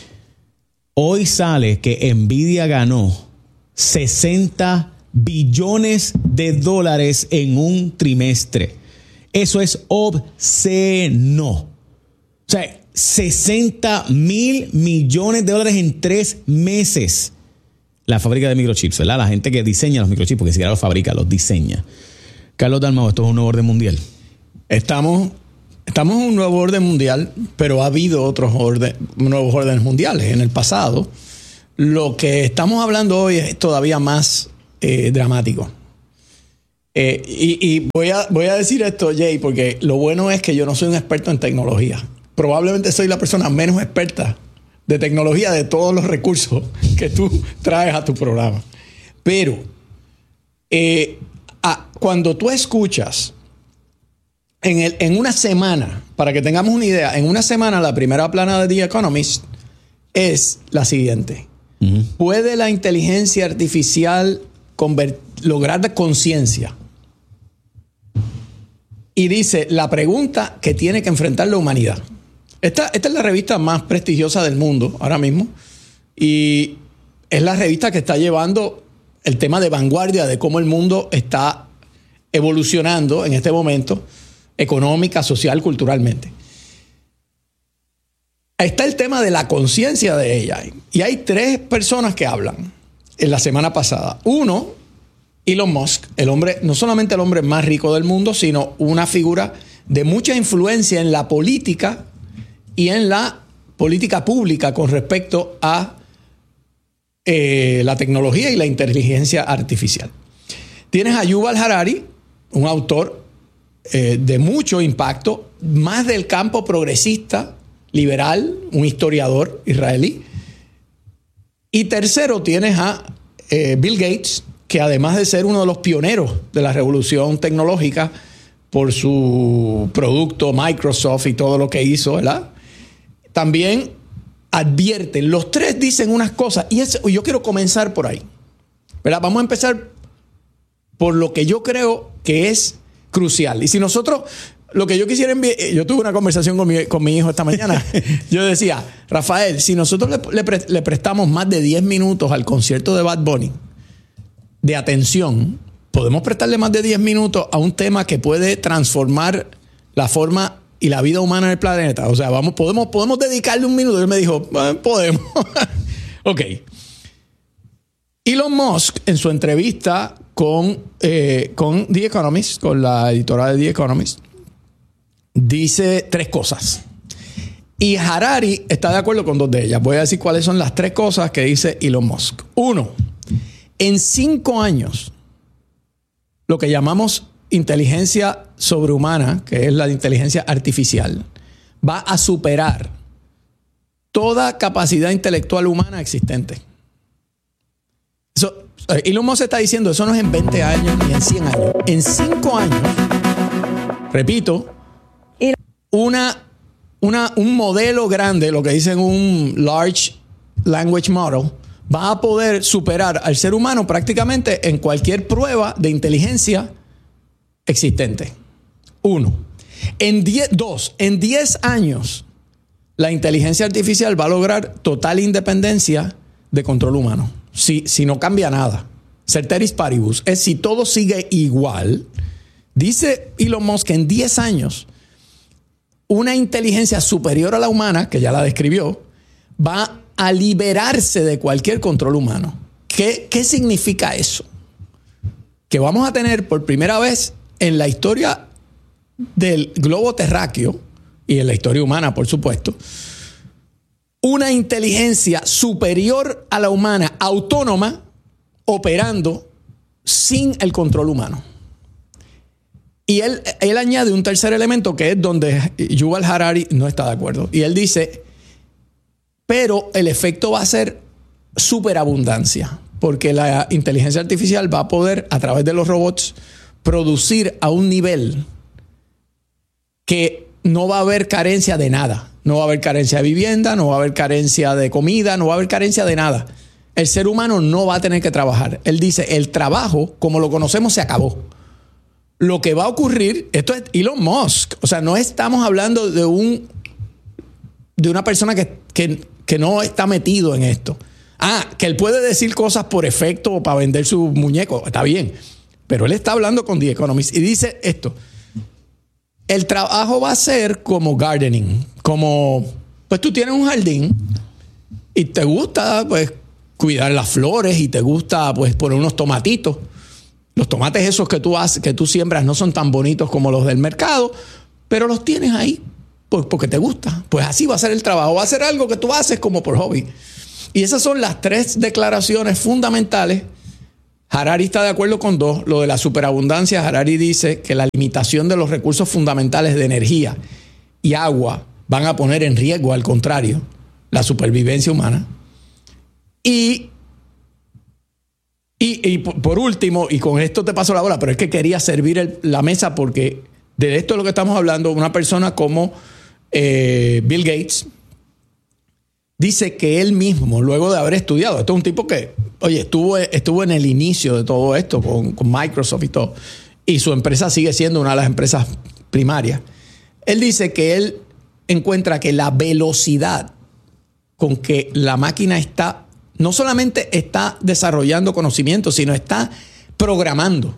Hoy sale que Nvidia ganó sesenta billones de dólares en un trimestre. Eso es obsceno. O sea, sesenta mil millones de dólares en tres meses. La fábrica de microchips, ¿verdad? La gente que diseña los microchips, porque ni siquiera los fabrica, los diseña. Carlos Dalmau, esto es un nuevo orden mundial. Estamos, estamos en un nuevo orden mundial, pero ha habido otros orden, nuevos órdenes mundiales en el pasado. Lo que estamos hablando hoy es todavía más eh, dramático. Eh, y y voy, a, voy a decir esto, Jay, porque lo bueno es que yo no soy un experto en tecnología. Probablemente soy la persona menos experta de tecnología de todos los recursos que tú traes a tu programa. Pero eh, a, cuando tú escuchas en, el, en una semana, para que tengamos una idea, en una semana la primera plana de The Economist es la siguiente. Uh-huh. ¿Puede la inteligencia artificial convert, lograr conciencia? Y dice, la pregunta que tiene que enfrentar la humanidad. Esta, esta es la revista más prestigiosa del mundo ahora mismo. Y es la revista que está llevando el tema de vanguardia de cómo el mundo está evolucionando en este momento, económica, social, culturalmente. Está el tema de la conciencia de A I. Y hay tres personas que hablan en la semana pasada. Uno, Elon Musk, el hombre, no solamente el hombre más rico del mundo, sino una figura de mucha influencia en la política y en la política pública con respecto a eh, la tecnología y la inteligencia artificial. Tienes a Yuval Harari, un autor eh, de mucho impacto, más del campo progresista, liberal, un historiador israelí. Y tercero tienes a eh, Bill Gates, que además de ser uno de los pioneros de la revolución tecnológica por su producto Microsoft y todo lo que hizo, ¿verdad? También advierten, los tres dicen unas cosas, y es, yo quiero comenzar por ahí, ¿verdad? Vamos a empezar por lo que yo creo que es crucial. Y si nosotros, lo que yo quisiera enviar, yo tuve una conversación con mi, con mi hijo esta mañana, yo decía, Rafael, si nosotros le, le, pre, le prestamos más de diez minutos al concierto de Bad Bunny, de atención, podemos prestarle más de diez minutos a un tema que puede transformar la forma y la vida humana en el planeta. O sea, vamos, podemos, podemos dedicarle un minuto. Y él me dijo, bueno, podemos. Ok. Elon Musk, en su entrevista con, eh, con The Economist, con la editora de The Economist, dice tres cosas. Y Harari está de acuerdo con dos de ellas. Voy a decir cuáles son las tres cosas que dice Elon Musk. Uno, en cinco años, lo que llamamos inteligencia sobrehumana, que es la inteligencia artificial, va a superar toda capacidad intelectual humana existente. Eso, Elon Musk está diciendo, eso no es en veinte años ni en cien años. En cinco años, repito, una, una, un modelo grande, lo que dicen un large language model, va a poder superar al ser humano prácticamente en cualquier prueba de inteligencia existente. Uno. En diez, dos, en diez años, la inteligencia artificial va a lograr total independencia de control humano. Si, si no cambia nada. Ceteris paribus. Es si todo sigue igual. Dice Elon Musk que en diez años, una inteligencia superior a la humana, que ya la describió, va a liberarse de cualquier control humano. ¿Qué, qué significa eso? Que vamos a tener por primera vez en la historia del globo terráqueo y en la historia humana, por supuesto, una inteligencia superior a la humana, autónoma, operando sin el control humano. Y él, él añade un tercer elemento que es donde Yuval Harari no está de acuerdo. Y él dice, pero el efecto va a ser superabundancia, porque la inteligencia artificial va a poder, a través de los robots, producir a un nivel que no va a haber carencia de nada. No va a haber carencia de vivienda, no va a haber carencia de comida, no va a haber carencia de nada. El ser humano no va a tener que trabajar. Él dice, el trabajo, como lo conocemos, se acabó. Lo que va a ocurrir, esto es Elon Musk, o sea, no estamos hablando de un de una persona que, que, que no está metido en esto. Ah, que él puede decir cosas por efecto o para vender su muñeco, está bien. Pero él está hablando con The Economist y dice esto. El trabajo va a ser como gardening, como, pues tú tienes un jardín y te gusta, pues, cuidar las flores y te gusta, pues, poner unos tomatitos. Los tomates esos que tú haces, que tú siembras no son tan bonitos como los del mercado, pero los tienes ahí pues, porque te gusta. Pues así va a ser el trabajo. Va a ser algo que tú haces como por hobby. Y esas son las tres declaraciones fundamentales. Harari está de acuerdo con dos. Lo de la superabundancia, Harari dice que la limitación de los recursos fundamentales de energía y agua van a poner en riesgo, al contrario, la supervivencia humana. Y Y, y por último, y con esto te paso la bola, pero es que quería servir el, la mesa porque de esto es lo que estamos hablando. Una persona como eh, Bill Gates dice que él mismo, luego de haber estudiado, esto es un tipo que, oye, estuvo, estuvo en el inicio de todo esto con, con Microsoft y todo, y su empresa sigue siendo una de las empresas primarias. Él dice que él encuentra que la velocidad con que la máquina está no solamente está desarrollando conocimiento, sino está programando.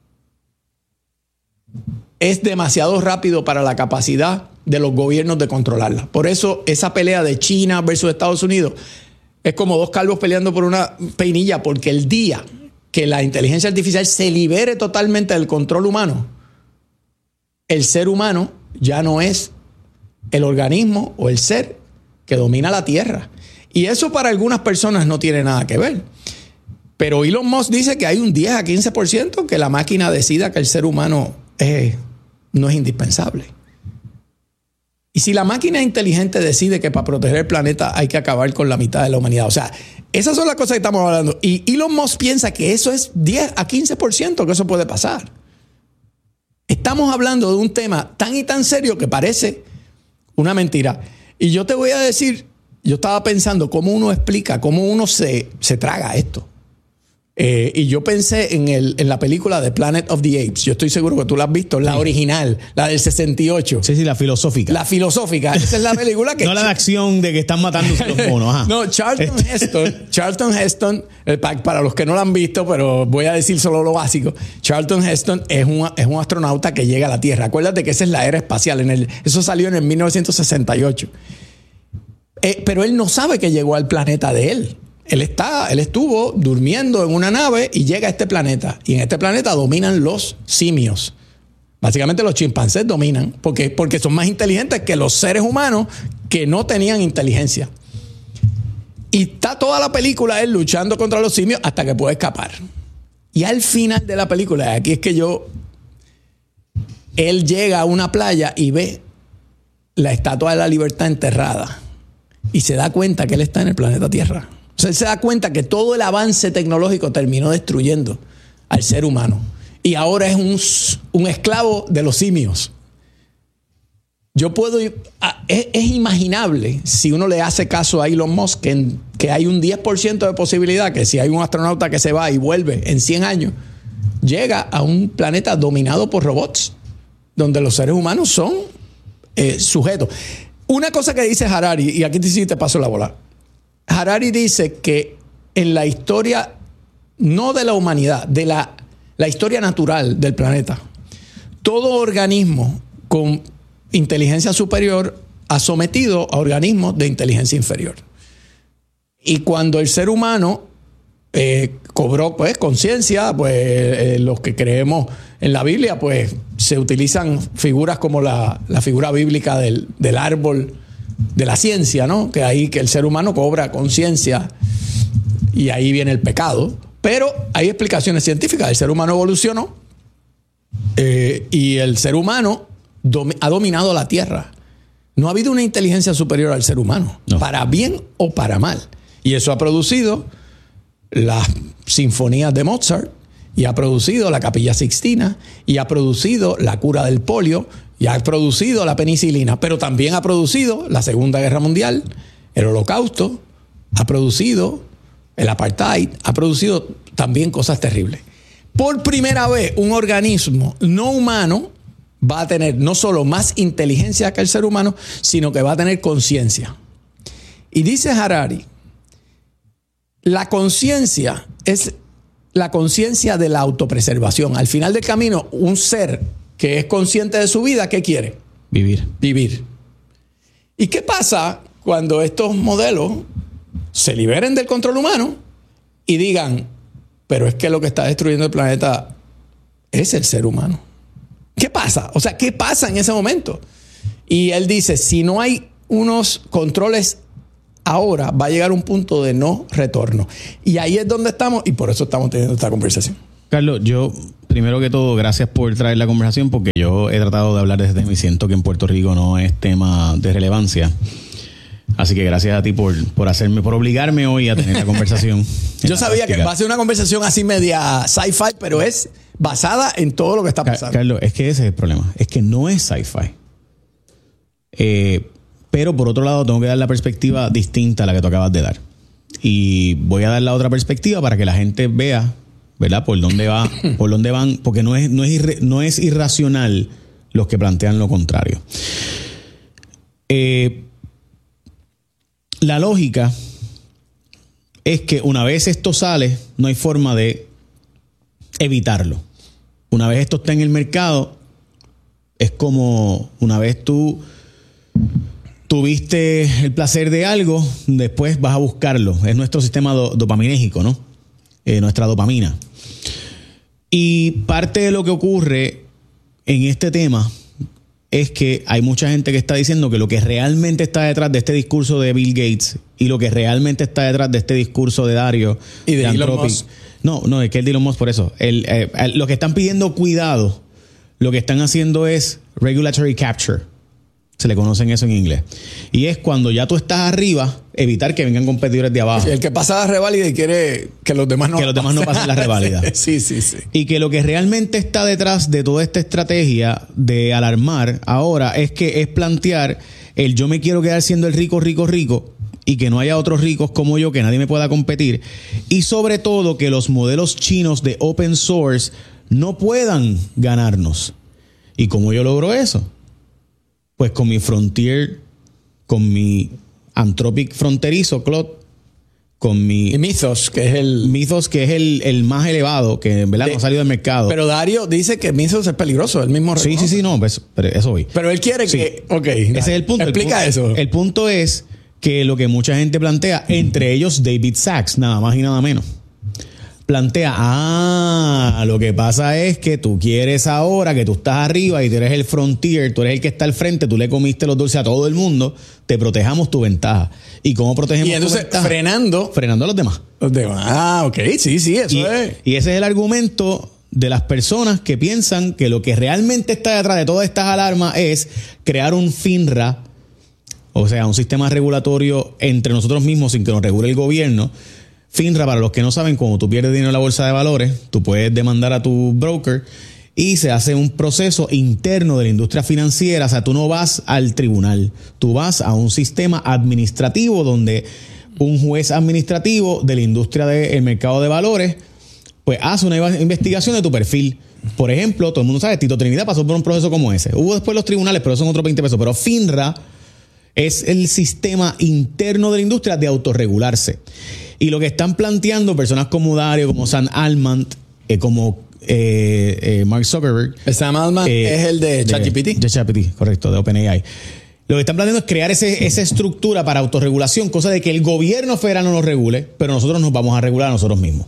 Es demasiado rápido para la capacidad de los gobiernos de controlarla. Por eso esa pelea de China versus Estados Unidos es como dos calvos peleando por una peinilla, porque el día que la inteligencia artificial se libere totalmente del control humano, el ser humano ya no es el organismo o el ser que domina la Tierra. Y eso para algunas personas no tiene nada que ver. Pero Elon Musk dice que hay un diez a quince por ciento que la máquina decida que el ser humano eh, no es indispensable. Y si la máquina inteligente decide que para proteger el planeta hay que acabar con la mitad de la humanidad. O sea, esas son las cosas que estamos hablando. Y Elon Musk piensa que eso es diez a quince por ciento que eso puede pasar. Estamos hablando de un tema tan y tan serio que parece una mentira. Y yo te voy a decir... Yo estaba pensando cómo uno explica, cómo uno se, se traga esto. Eh, y yo pensé en, el, en la película de Planet of the Apes. Yo estoy seguro que tú la has visto, la sí. original, la del sesenta y ocho. Sí, sí, la filosófica. La filosófica. Esa es la película que... no la de acción de que están matando los monos. Ajá. No, Charlton Heston. Charlton Heston, para los que no la han visto, pero voy a decir solo lo básico. Charlton Heston es un, es un astronauta que llega a la Tierra. Acuérdate que esa es la era espacial. En el, eso salió en el mil novecientos sesenta y ocho. Eh, pero él no sabe que llegó al planeta de él. Él está, él estuvo durmiendo en una nave y llega a este planeta. Y en este planeta dominan los simios. Básicamente los chimpancés dominan porque, porque son más inteligentes que los seres humanos que no tenían inteligencia. Y está toda la película él luchando contra los simios hasta que puede escapar. Y al final de la película, aquí es que yo... Él llega a una playa y ve la Estatua de la Libertad enterrada. Y se da cuenta que él está en el planeta Tierra. O sea, él se da cuenta que todo el avance tecnológico terminó destruyendo al ser humano. Y ahora es un, un esclavo de los simios. Yo puedo... Es, es imaginable, si uno le hace caso a Elon Musk, que, en, que hay un diez por ciento de posibilidad que si hay un astronauta que se va y vuelve en cien años, llega a un planeta dominado por robots, donde los seres humanos son eh, sujetos. Una cosa que dice Harari, y aquí sí te paso la bola. Harari dice que en la historia, no de la humanidad, de la, la historia natural del planeta, todo organismo con inteligencia superior ha sometido a organismos de inteligencia inferior. Y cuando el ser humano eh, cobró pues conciencia, pues eh, los que creemos en la Biblia, pues se utilizan figuras como la, la figura bíblica del, del árbol de la ciencia, ¿no? Que ahí que el ser humano cobra conciencia y ahí viene el pecado. Pero hay explicaciones científicas. El ser humano evolucionó eh, y el ser humano dom- ha dominado la tierra. No ha habido una inteligencia superior al ser humano, no. Para bien o para mal. Y eso ha producido las sinfonías de Mozart, y ha producido la Capilla Sixtina, y ha producido la cura del polio, y ha producido la penicilina, pero también ha producido la Segunda Guerra Mundial, el Holocausto, ha producido el apartheid, ha producido también cosas terribles. Por primera vez, un organismo no humano va a tener no solo más inteligencia que el ser humano, sino que va a tener conciencia. Y dice Harari, la conciencia es la conciencia de la autopreservación. Al final del camino, un ser que es consciente de su vida, ¿qué quiere? Vivir. Vivir. ¿Y qué pasa cuando estos modelos se liberen del control humano y digan, pero es que lo que está destruyendo el planeta es el ser humano? ¿Qué pasa? O sea, ¿qué pasa en ese momento? Y él dice, si no hay unos controles ahora, va a llegar un punto de no retorno. Y ahí es donde estamos y por eso estamos teniendo esta conversación. Carlos, yo, primero que todo, gracias por traer la conversación, porque yo he tratado de hablar de este tema y siento que en Puerto Rico no es tema de relevancia. Así que gracias a ti por, por hacerme, por obligarme hoy a tener la conversación. Yo sabía que va a ser una conversación así media sci-fi, pero es basada en todo lo que está pasando. Carlos, es que ese es el problema. Es que no es sci-fi. Eh, pero por otro lado, tengo que dar la perspectiva distinta a la que tú acabas de dar. Y voy a dar la otra perspectiva para que la gente vea, ¿verdad? Por dónde va, por dónde van, porque no es, no es, irre, no es irracional los que plantean lo contrario. Eh, la lógica es que una vez esto sale, no hay forma de evitarlo. Una vez esto está en el mercado, es como una vez tú tuviste el placer de algo, después vas a buscarlo. Es nuestro sistema do, dopaminérgico, ¿no? Eh, nuestra dopamina. Y parte de lo que ocurre en este tema es que hay mucha gente que está diciendo que lo que realmente está detrás de este discurso de Bill Gates y lo que realmente está detrás de este discurso de Dario y de, de Elon Musk. No, no, es que el de Elon Musk por eso. El, eh, el, lo que están pidiendo cuidado, lo que están haciendo es regulatory capture. Se le conocen eso en inglés. Y es cuando ya tú estás arriba, evitar que vengan competidores de abajo. El que pasa la reválida y quiere que los demás no Que los demás no pasen la reválida. Sí, sí, sí. Y que lo que realmente está detrás de toda esta estrategia de alarmar ahora es que es plantear el yo me quiero quedar siendo el rico, rico, rico y que no haya otros ricos como yo, que nadie me pueda competir. Y sobre todo que los modelos chinos de open source no puedan ganarnos. ¿Y cómo yo logro eso? Pues con mi Frontier, con mi Anthropic fronterizo, Claude, con mi... Y Mythos, que es el... Mythos, que es el, el más elevado, que en verdad de, no ha salido del mercado. Pero Dario dice que Mythos es peligroso, el mismo... Sí, sí, sí, no, pues, pero eso voy. Pero él quiere sí. que... Ok. Ese es el punto. Explica el punto, eso. El punto es que lo que mucha gente plantea, entre ellos David Sachs, nada más y nada menos, plantea, ah, lo que pasa es que tú quieres ahora que tú estás arriba y tú eres el frontier, tú eres el que está al frente, tú le comiste los dulces a todo el mundo, te protejamos tu ventaja. ¿Y cómo protegemos y entonces, tu ventaja? Frenando. Frenando a los demás. Los demás. Ah, ok, sí, sí, eso y, es. Y ese es el argumento de las personas que piensan que lo que realmente está detrás de todas estas alarmas es crear un FINRA, o sea, un sistema regulatorio entre nosotros mismos sin que nos regule el gobierno. FINRA, para los que no saben, cuando tú pierdes dinero en la bolsa de valores, tú puedes demandar a tu broker y se hace un proceso interno de la industria financiera. O sea, tú no vas al tribunal, tú vas a un sistema administrativo donde un juez administrativo de la industria del mercado de valores pues hace una investigación de tu perfil. Por ejemplo, todo el mundo sabe, Tito Trinidad pasó por un proceso como ese. Hubo después los tribunales, pero son otros veinte pesos. Pero FINRA es el sistema interno de la industria de autorregularse. Y lo que están planteando personas como Dario, como Sam Altman, eh, como eh, eh, Mark Zuckerberg. Sam Altman eh, es el de ChatGPT. De ChatGPT, correcto, de OpenAI. Lo que están planteando es crear ese, esa estructura para autorregulación, cosa de que el gobierno federal no nos regule, pero nosotros nos vamos a regular a nosotros mismos.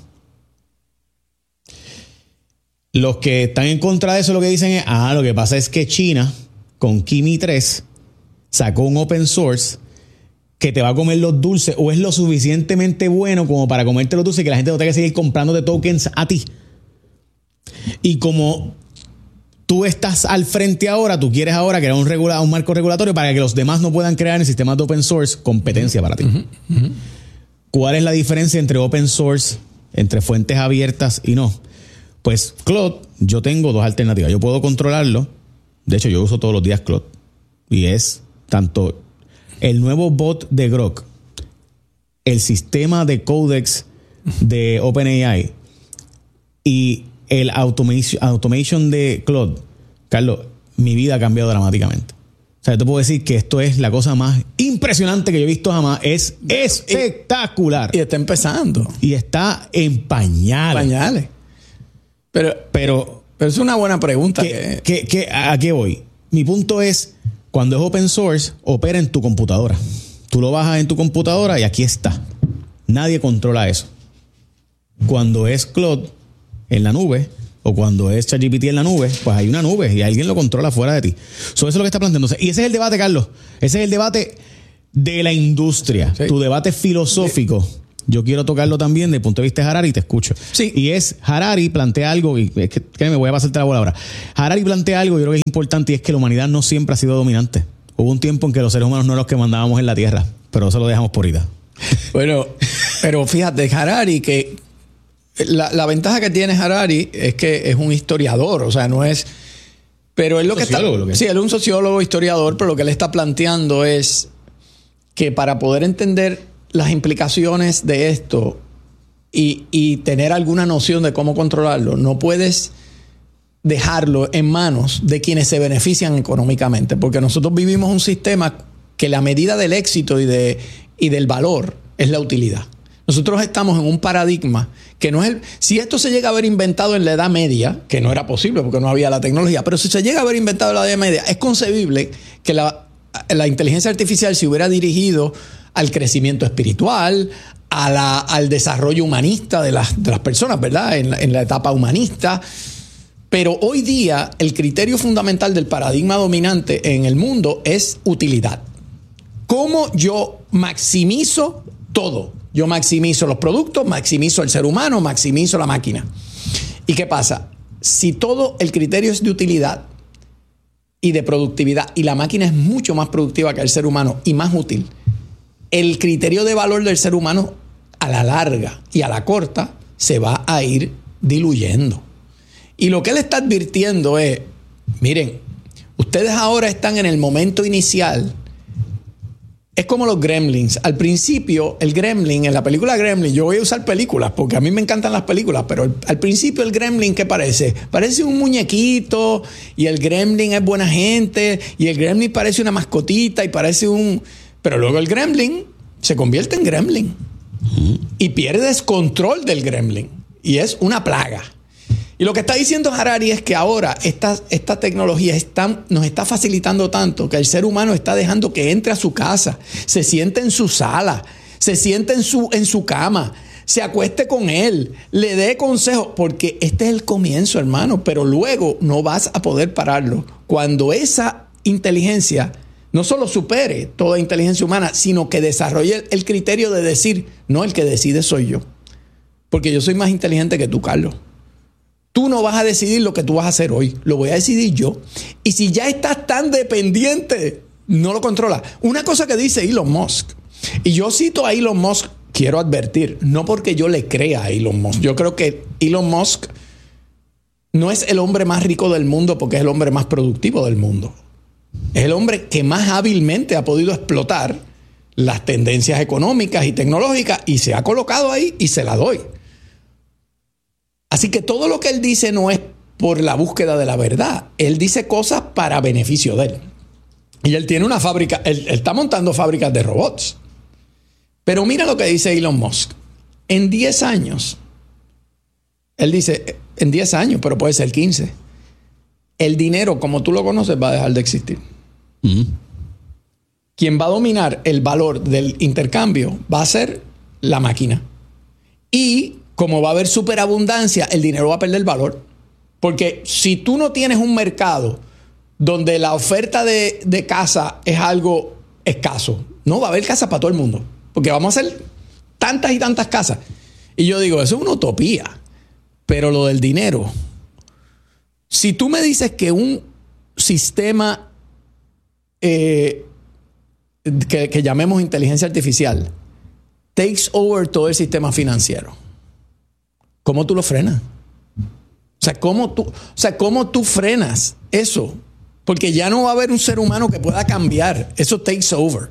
Los que están en contra de eso lo que dicen es, ah, lo que pasa es que China, con Kimi tres, sacó un open source que te va a comer los dulces o es lo suficientemente bueno como para comerte los dulces y que la gente no tenga que seguir comprando de tokens a ti. Y como tú estás al frente ahora, tú quieres ahora crear un, regula, un marco regulatorio para que los demás no puedan crear en el sistema de open source competencia para ti. Uh-huh, uh-huh. ¿Cuál es la diferencia entre open source, entre fuentes abiertas y no? Pues Claude, yo tengo dos alternativas. Yo puedo controlarlo. De hecho, yo uso todos los días Claude. Y es tanto el nuevo bot de Grok, el sistema de codex de OpenAI y el automation, automation de Claude. Carlos, mi vida ha cambiado dramáticamente. O sea, yo te puedo decir que esto es la cosa más impresionante que yo he visto jamás. Es espectacular. Y, y está empezando. Y está en pañales. Pañales. Pero, pero Pero es una buena pregunta. ¿Qué, que... ¿qué, qué, ¿A qué voy? Mi punto es, cuando es open source, opera en tu computadora. Tú lo bajas en tu computadora y aquí está. Nadie controla eso. Cuando es Claude en la nube, o cuando es ChatGPT en la nube, pues hay una nube y alguien lo controla fuera de ti. So, eso es lo que está planteándose. Y ese es el debate, Carlos. Ese es el debate de la industria. Sí. Tu debate filosófico. Sí. Yo quiero tocarlo también desde el punto de vista de Harari y te escucho. Sí. Y es, Harari plantea algo, y es que, que me voy a pasarte la bola ahora. Harari plantea algo, yo creo que es importante, y es que la humanidad no siempre ha sido dominante. Hubo un tiempo en que los seres humanos no eran los que mandábamos en la Tierra, pero eso lo dejamos por ahorita. Bueno, pero fíjate, Harari, que la, la ventaja que tiene Harari es que es un historiador, o sea, no es... Pero él lo que está... Lo que sí, él es un sociólogo, historiador, pero lo que él está planteando es que para poder entender las implicaciones de esto y, y tener alguna noción de cómo controlarlo, no puedes dejarlo en manos de quienes se benefician económicamente, porque nosotros vivimos un sistema que la medida del éxito y, de, y del valor es la utilidad. Nosotros estamos en un paradigma que no es el... Si esto se llega a haber inventado en la Edad Media, que no era posible porque no había la tecnología, pero si se llega a haber inventado en la Edad Media, es concebible que la, la inteligencia artificial se hubiera dirigido al crecimiento espiritual, a la, al desarrollo humanista de las, de las personas, ¿verdad? En la, en la etapa humanista. Pero hoy día el criterio fundamental del paradigma dominante en el mundo es utilidad. ¿Cómo yo maximizo todo? Yo maximizo los productos, maximizo el ser humano, maximizo la máquina. ¿Y qué pasa? Si todo el criterio es de utilidad y de productividad y la máquina es mucho más productiva que el ser humano y más útil, el criterio de valor del ser humano a la larga y a la corta se va a ir diluyendo. Y lo que él está advirtiendo es, miren, ustedes ahora están en el momento inicial. Es como los Gremlins. Al principio, el Gremlin, en la película Gremlin, yo voy a usar películas porque a mí me encantan las películas, pero el, al principio el Gremlin, ¿qué parece? Parece un muñequito y el Gremlin es buena gente y el Gremlin parece una mascotita y parece un... Pero luego el Gremlin se convierte en Gremlin y pierdes control del Gremlin y es una plaga. Y lo que está diciendo Harari es que ahora esta, esta tecnología está, nos está facilitando tanto que el ser humano está dejando que entre a su casa, se siente en su sala, se siente en su, en su cama, se acueste con él, le dé consejos, porque este es el comienzo, hermano, pero luego no vas a poder pararlo. Cuando esa inteligencia no solo supere toda inteligencia humana, sino que desarrolle el criterio de decir, no, el que decide soy yo, porque yo soy más inteligente que tú, Carlos. Tú no vas a decidir lo que tú vas a hacer hoy. Lo voy a decidir yo. Y si ya estás tan dependiente, no lo controlas. Una cosa que dice Elon Musk, y yo cito a Elon Musk, quiero advertir, no porque yo le crea a Elon Musk. Yo creo que Elon Musk no es el hombre más rico del mundo porque es el hombre más productivo del mundo. Es el hombre que más hábilmente ha podido explotar las tendencias económicas y tecnológicas y se ha colocado ahí y se la doy. Así que todo lo que él dice no es por la búsqueda de la verdad. Él dice cosas para beneficio de él. Y él tiene una fábrica, él, él está montando fábricas de robots. Pero mira lo que dice Elon Musk. En diez años, él dice, en diez años, pero puede ser quince, el dinero, como tú lo conoces, va a dejar de existir. Mm-hmm. Quien va a dominar el valor del intercambio va a ser la máquina. Y como va a haber superabundancia, el dinero va a perder valor. Porque si tú no tienes un mercado donde la oferta de, de casa es algo escaso, no va a haber casa para todo el mundo. Porque vamos a hacer tantas y tantas casas. Y yo digo, eso es una utopía. Pero lo del dinero, si tú me dices que un sistema eh, que, que llamemos inteligencia artificial takes over todo el sistema financiero, ¿cómo tú lo frenas? O sea, ¿cómo tú, o sea, ¿cómo tú frenas eso? Porque ya no va a haber un ser humano que pueda cambiar. Eso takes over.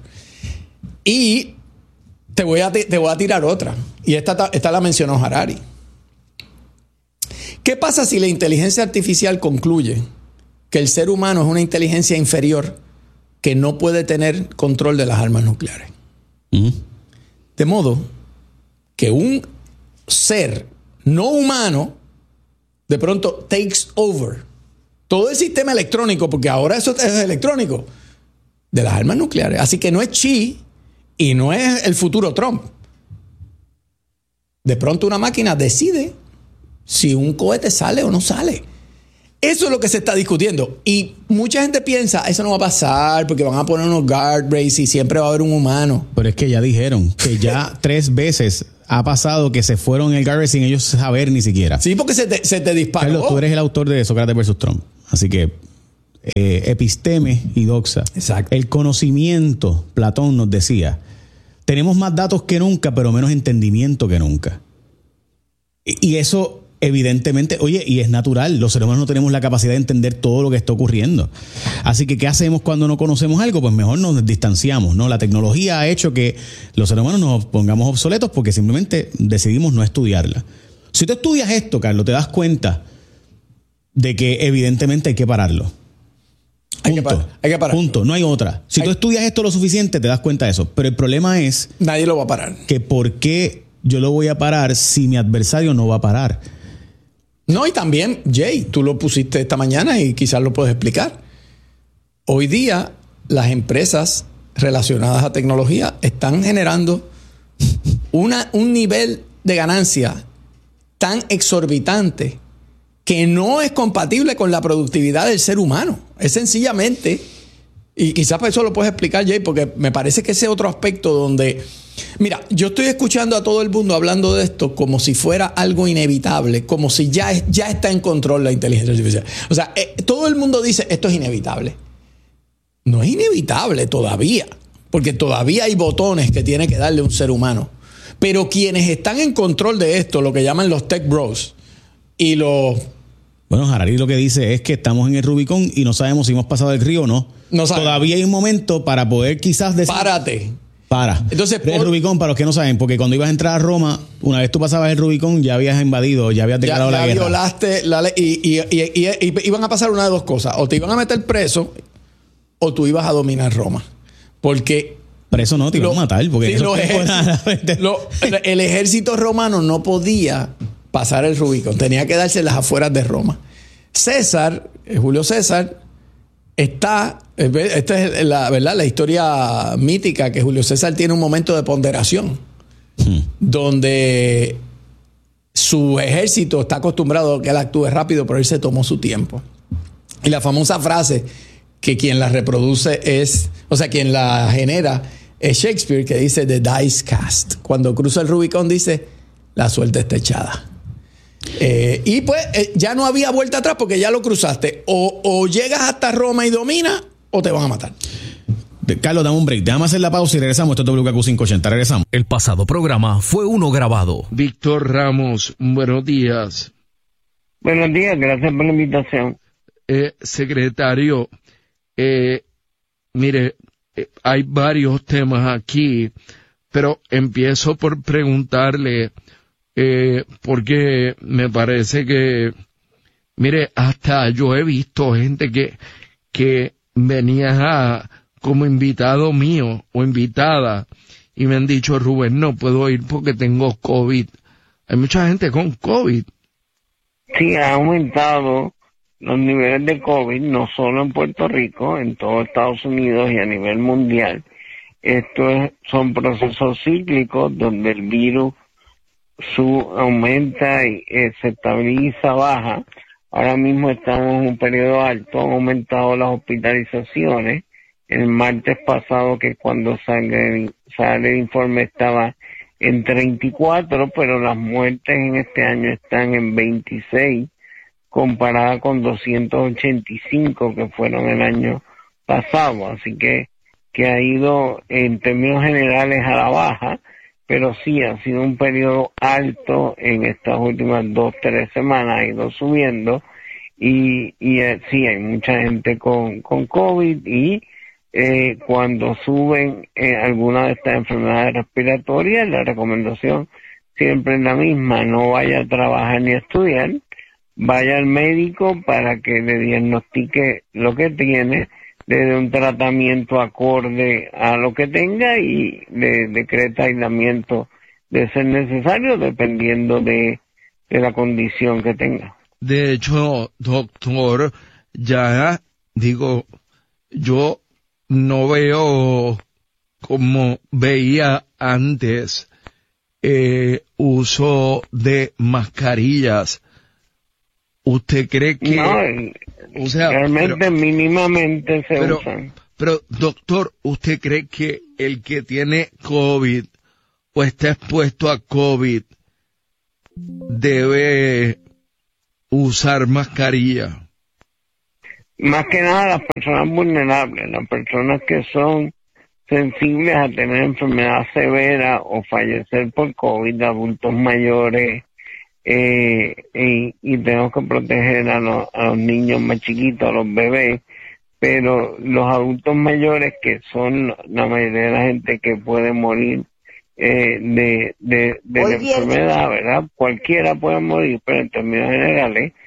Y te voy a, te voy a tirar otra. Y esta, esta la mencionó Harari. ¿Qué pasa si la inteligencia artificial concluye que el ser humano es una inteligencia inferior que no puede tener control de las armas nucleares? Uh-huh. De modo que un ser no humano de pronto takes over todo el sistema electrónico, porque ahora eso es electrónico, de las armas nucleares. Así que no es Xi y no es el futuro Trump. De pronto una máquina decide si un cohete sale o no sale. Eso es lo que se está discutiendo. Y mucha gente piensa, eso no va a pasar porque van a poner unos guardrails y siempre va a haber un humano. Pero es que ya dijeron que ya tres veces ha pasado que se fueron en el guardrail sin ellos saber ni siquiera. Sí, porque se te, se te disparó. Carlos, tú eres el autor de Sócrates versus Trump. Así que eh, episteme y doxa. Exacto. El conocimiento, Platón nos decía, tenemos más datos que nunca, pero menos entendimiento que nunca. Y, y eso... Evidentemente, oye, y es natural, los seres humanos no tenemos la capacidad de entender todo lo que está ocurriendo. Así que, ¿qué hacemos cuando no conocemos algo? Pues mejor nos distanciamos, ¿no? La tecnología ha hecho que los seres humanos nos pongamos obsoletos porque simplemente decidimos no estudiarla. Si tú estudias esto, Carlos, te das cuenta de que evidentemente hay que pararlo. Punto. Hay que, par hay que pararlo. Punto. No hay otra. Si hay... tú estudias esto lo suficiente, te das cuenta de eso. Pero el problema es... Nadie lo va a parar. Que ¿por qué yo lo voy a parar si mi adversario no va a parar? No, y también, Jay, tú lo pusiste esta mañana y quizás lo puedes explicar. Hoy día, las empresas relacionadas a tecnología están generando una, un nivel de ganancia tan exorbitante que no es compatible con la productividad del ser humano. Es sencillamente, y quizás por eso lo puedes explicar, Jay, porque me parece que ese otro aspecto donde... Mira, yo estoy escuchando a todo el mundo hablando de esto como si fuera algo inevitable, como si ya, es, ya está en control la inteligencia artificial. O sea, eh, todo el mundo dice esto es inevitable. No es inevitable todavía, porque todavía hay botones que tiene que darle un ser humano. Pero quienes están en control de esto, lo que llaman los tech bros y los... Bueno, Harari lo que dice es que estamos en el Rubicón y no sabemos si hemos pasado el río o no. No sabemos. Todavía hay un momento para poder quizás decir... Párate. Para. Entonces, el por... Rubicón, para los que no saben, porque cuando ibas a entrar a Roma, una vez tú pasabas el Rubicón, ya habías invadido, ya habías declarado ya, ya la guerra. Violaste la ley y, y, y, y, y, y iban a pasar una de dos cosas. O te iban a meter preso o tú ibas a dominar Roma. Porque... Preso no, te iban a matar. Porque sí, eso ejército, lo, el ejército romano no podía pasar el Rubicón. Tenía que darse las afueras de Roma. César, Julio César... Está, esta es la verdad, la historia mítica que Julio César tiene un momento de ponderación hmm. donde su ejército está acostumbrado a que él actúe rápido, pero él se tomó su tiempo. Y la famosa frase que quien la reproduce es, o sea, quien la genera es Shakespeare, que dice the dice cast. Cuando cruza el Rubicón dice la suerte está echada. Eh, y pues eh, ya no había vuelta atrás porque ya lo cruzaste. O, o llegas hasta Roma y dominas o te van a matar. Carlos, dame un break. Déjame hacer la pausa y regresamos. Esto es W K Q quinientos ochenta. Regresamos. El pasado programa fue uno grabado. Víctor Ramos, buenos días. Buenos días, gracias por la invitación. Eh, secretario, eh, mire, eh, hay varios temas aquí, pero empiezo por preguntarle... Eh, porque me parece que, mire, hasta yo he visto gente que, que venía a, como invitado mío o invitada y me han dicho, Rubén, no puedo ir porque tengo COVID. Hay mucha gente con COVID. Sí, ha aumentado los niveles de COVID, no solo en Puerto Rico, en todo Estados Unidos y a nivel mundial. Estos son procesos cíclicos donde el virus su aumenta y eh, se estabiliza, baja. Ahora mismo estamos en un periodo alto, han aumentado las hospitalizaciones. El martes pasado, que cuando sale, sale el informe, estaba en treinta y cuatro, pero las muertes en este año están en veintiséis, comparada con doscientos ochenta y cinco que fueron el año pasado. Así que, que ha ido en términos generales a la baja. Pero sí, ha sido un periodo alto en estas últimas dos, tres semanas, ha ido subiendo y, y eh, sí, hay mucha gente con, con COVID y eh, cuando suben eh, algunas de estas enfermedades respiratorias, la recomendación siempre es la misma, no vaya a trabajar ni a estudiar, vaya al médico para que le diagnostique lo que tiene, le dé un tratamiento acorde a lo que tenga y le decreta aislamiento de ser necesario dependiendo de, de la condición que tenga. de hecho, doctor, ya digo, yo no veo como veía antes eh, uso de mascarillas. ¿Usted cree que no, o sea, realmente pero, mínimamente se pero, usan? Pero, doctor, ¿usted cree que el que tiene COVID o está expuesto a COVID debe usar mascarilla? Más que nada las personas vulnerables, las personas que son sensibles a tener enfermedad severa o fallecer por COVID, adultos mayores, eh, y, y tenemos que proteger a los, a los niños más chiquitos, a los bebés, pero los adultos mayores, que son la mayoría de la gente que puede morir eh, de, de, de la enfermedad, ¿verdad? Cualquiera puede morir, pero en términos generales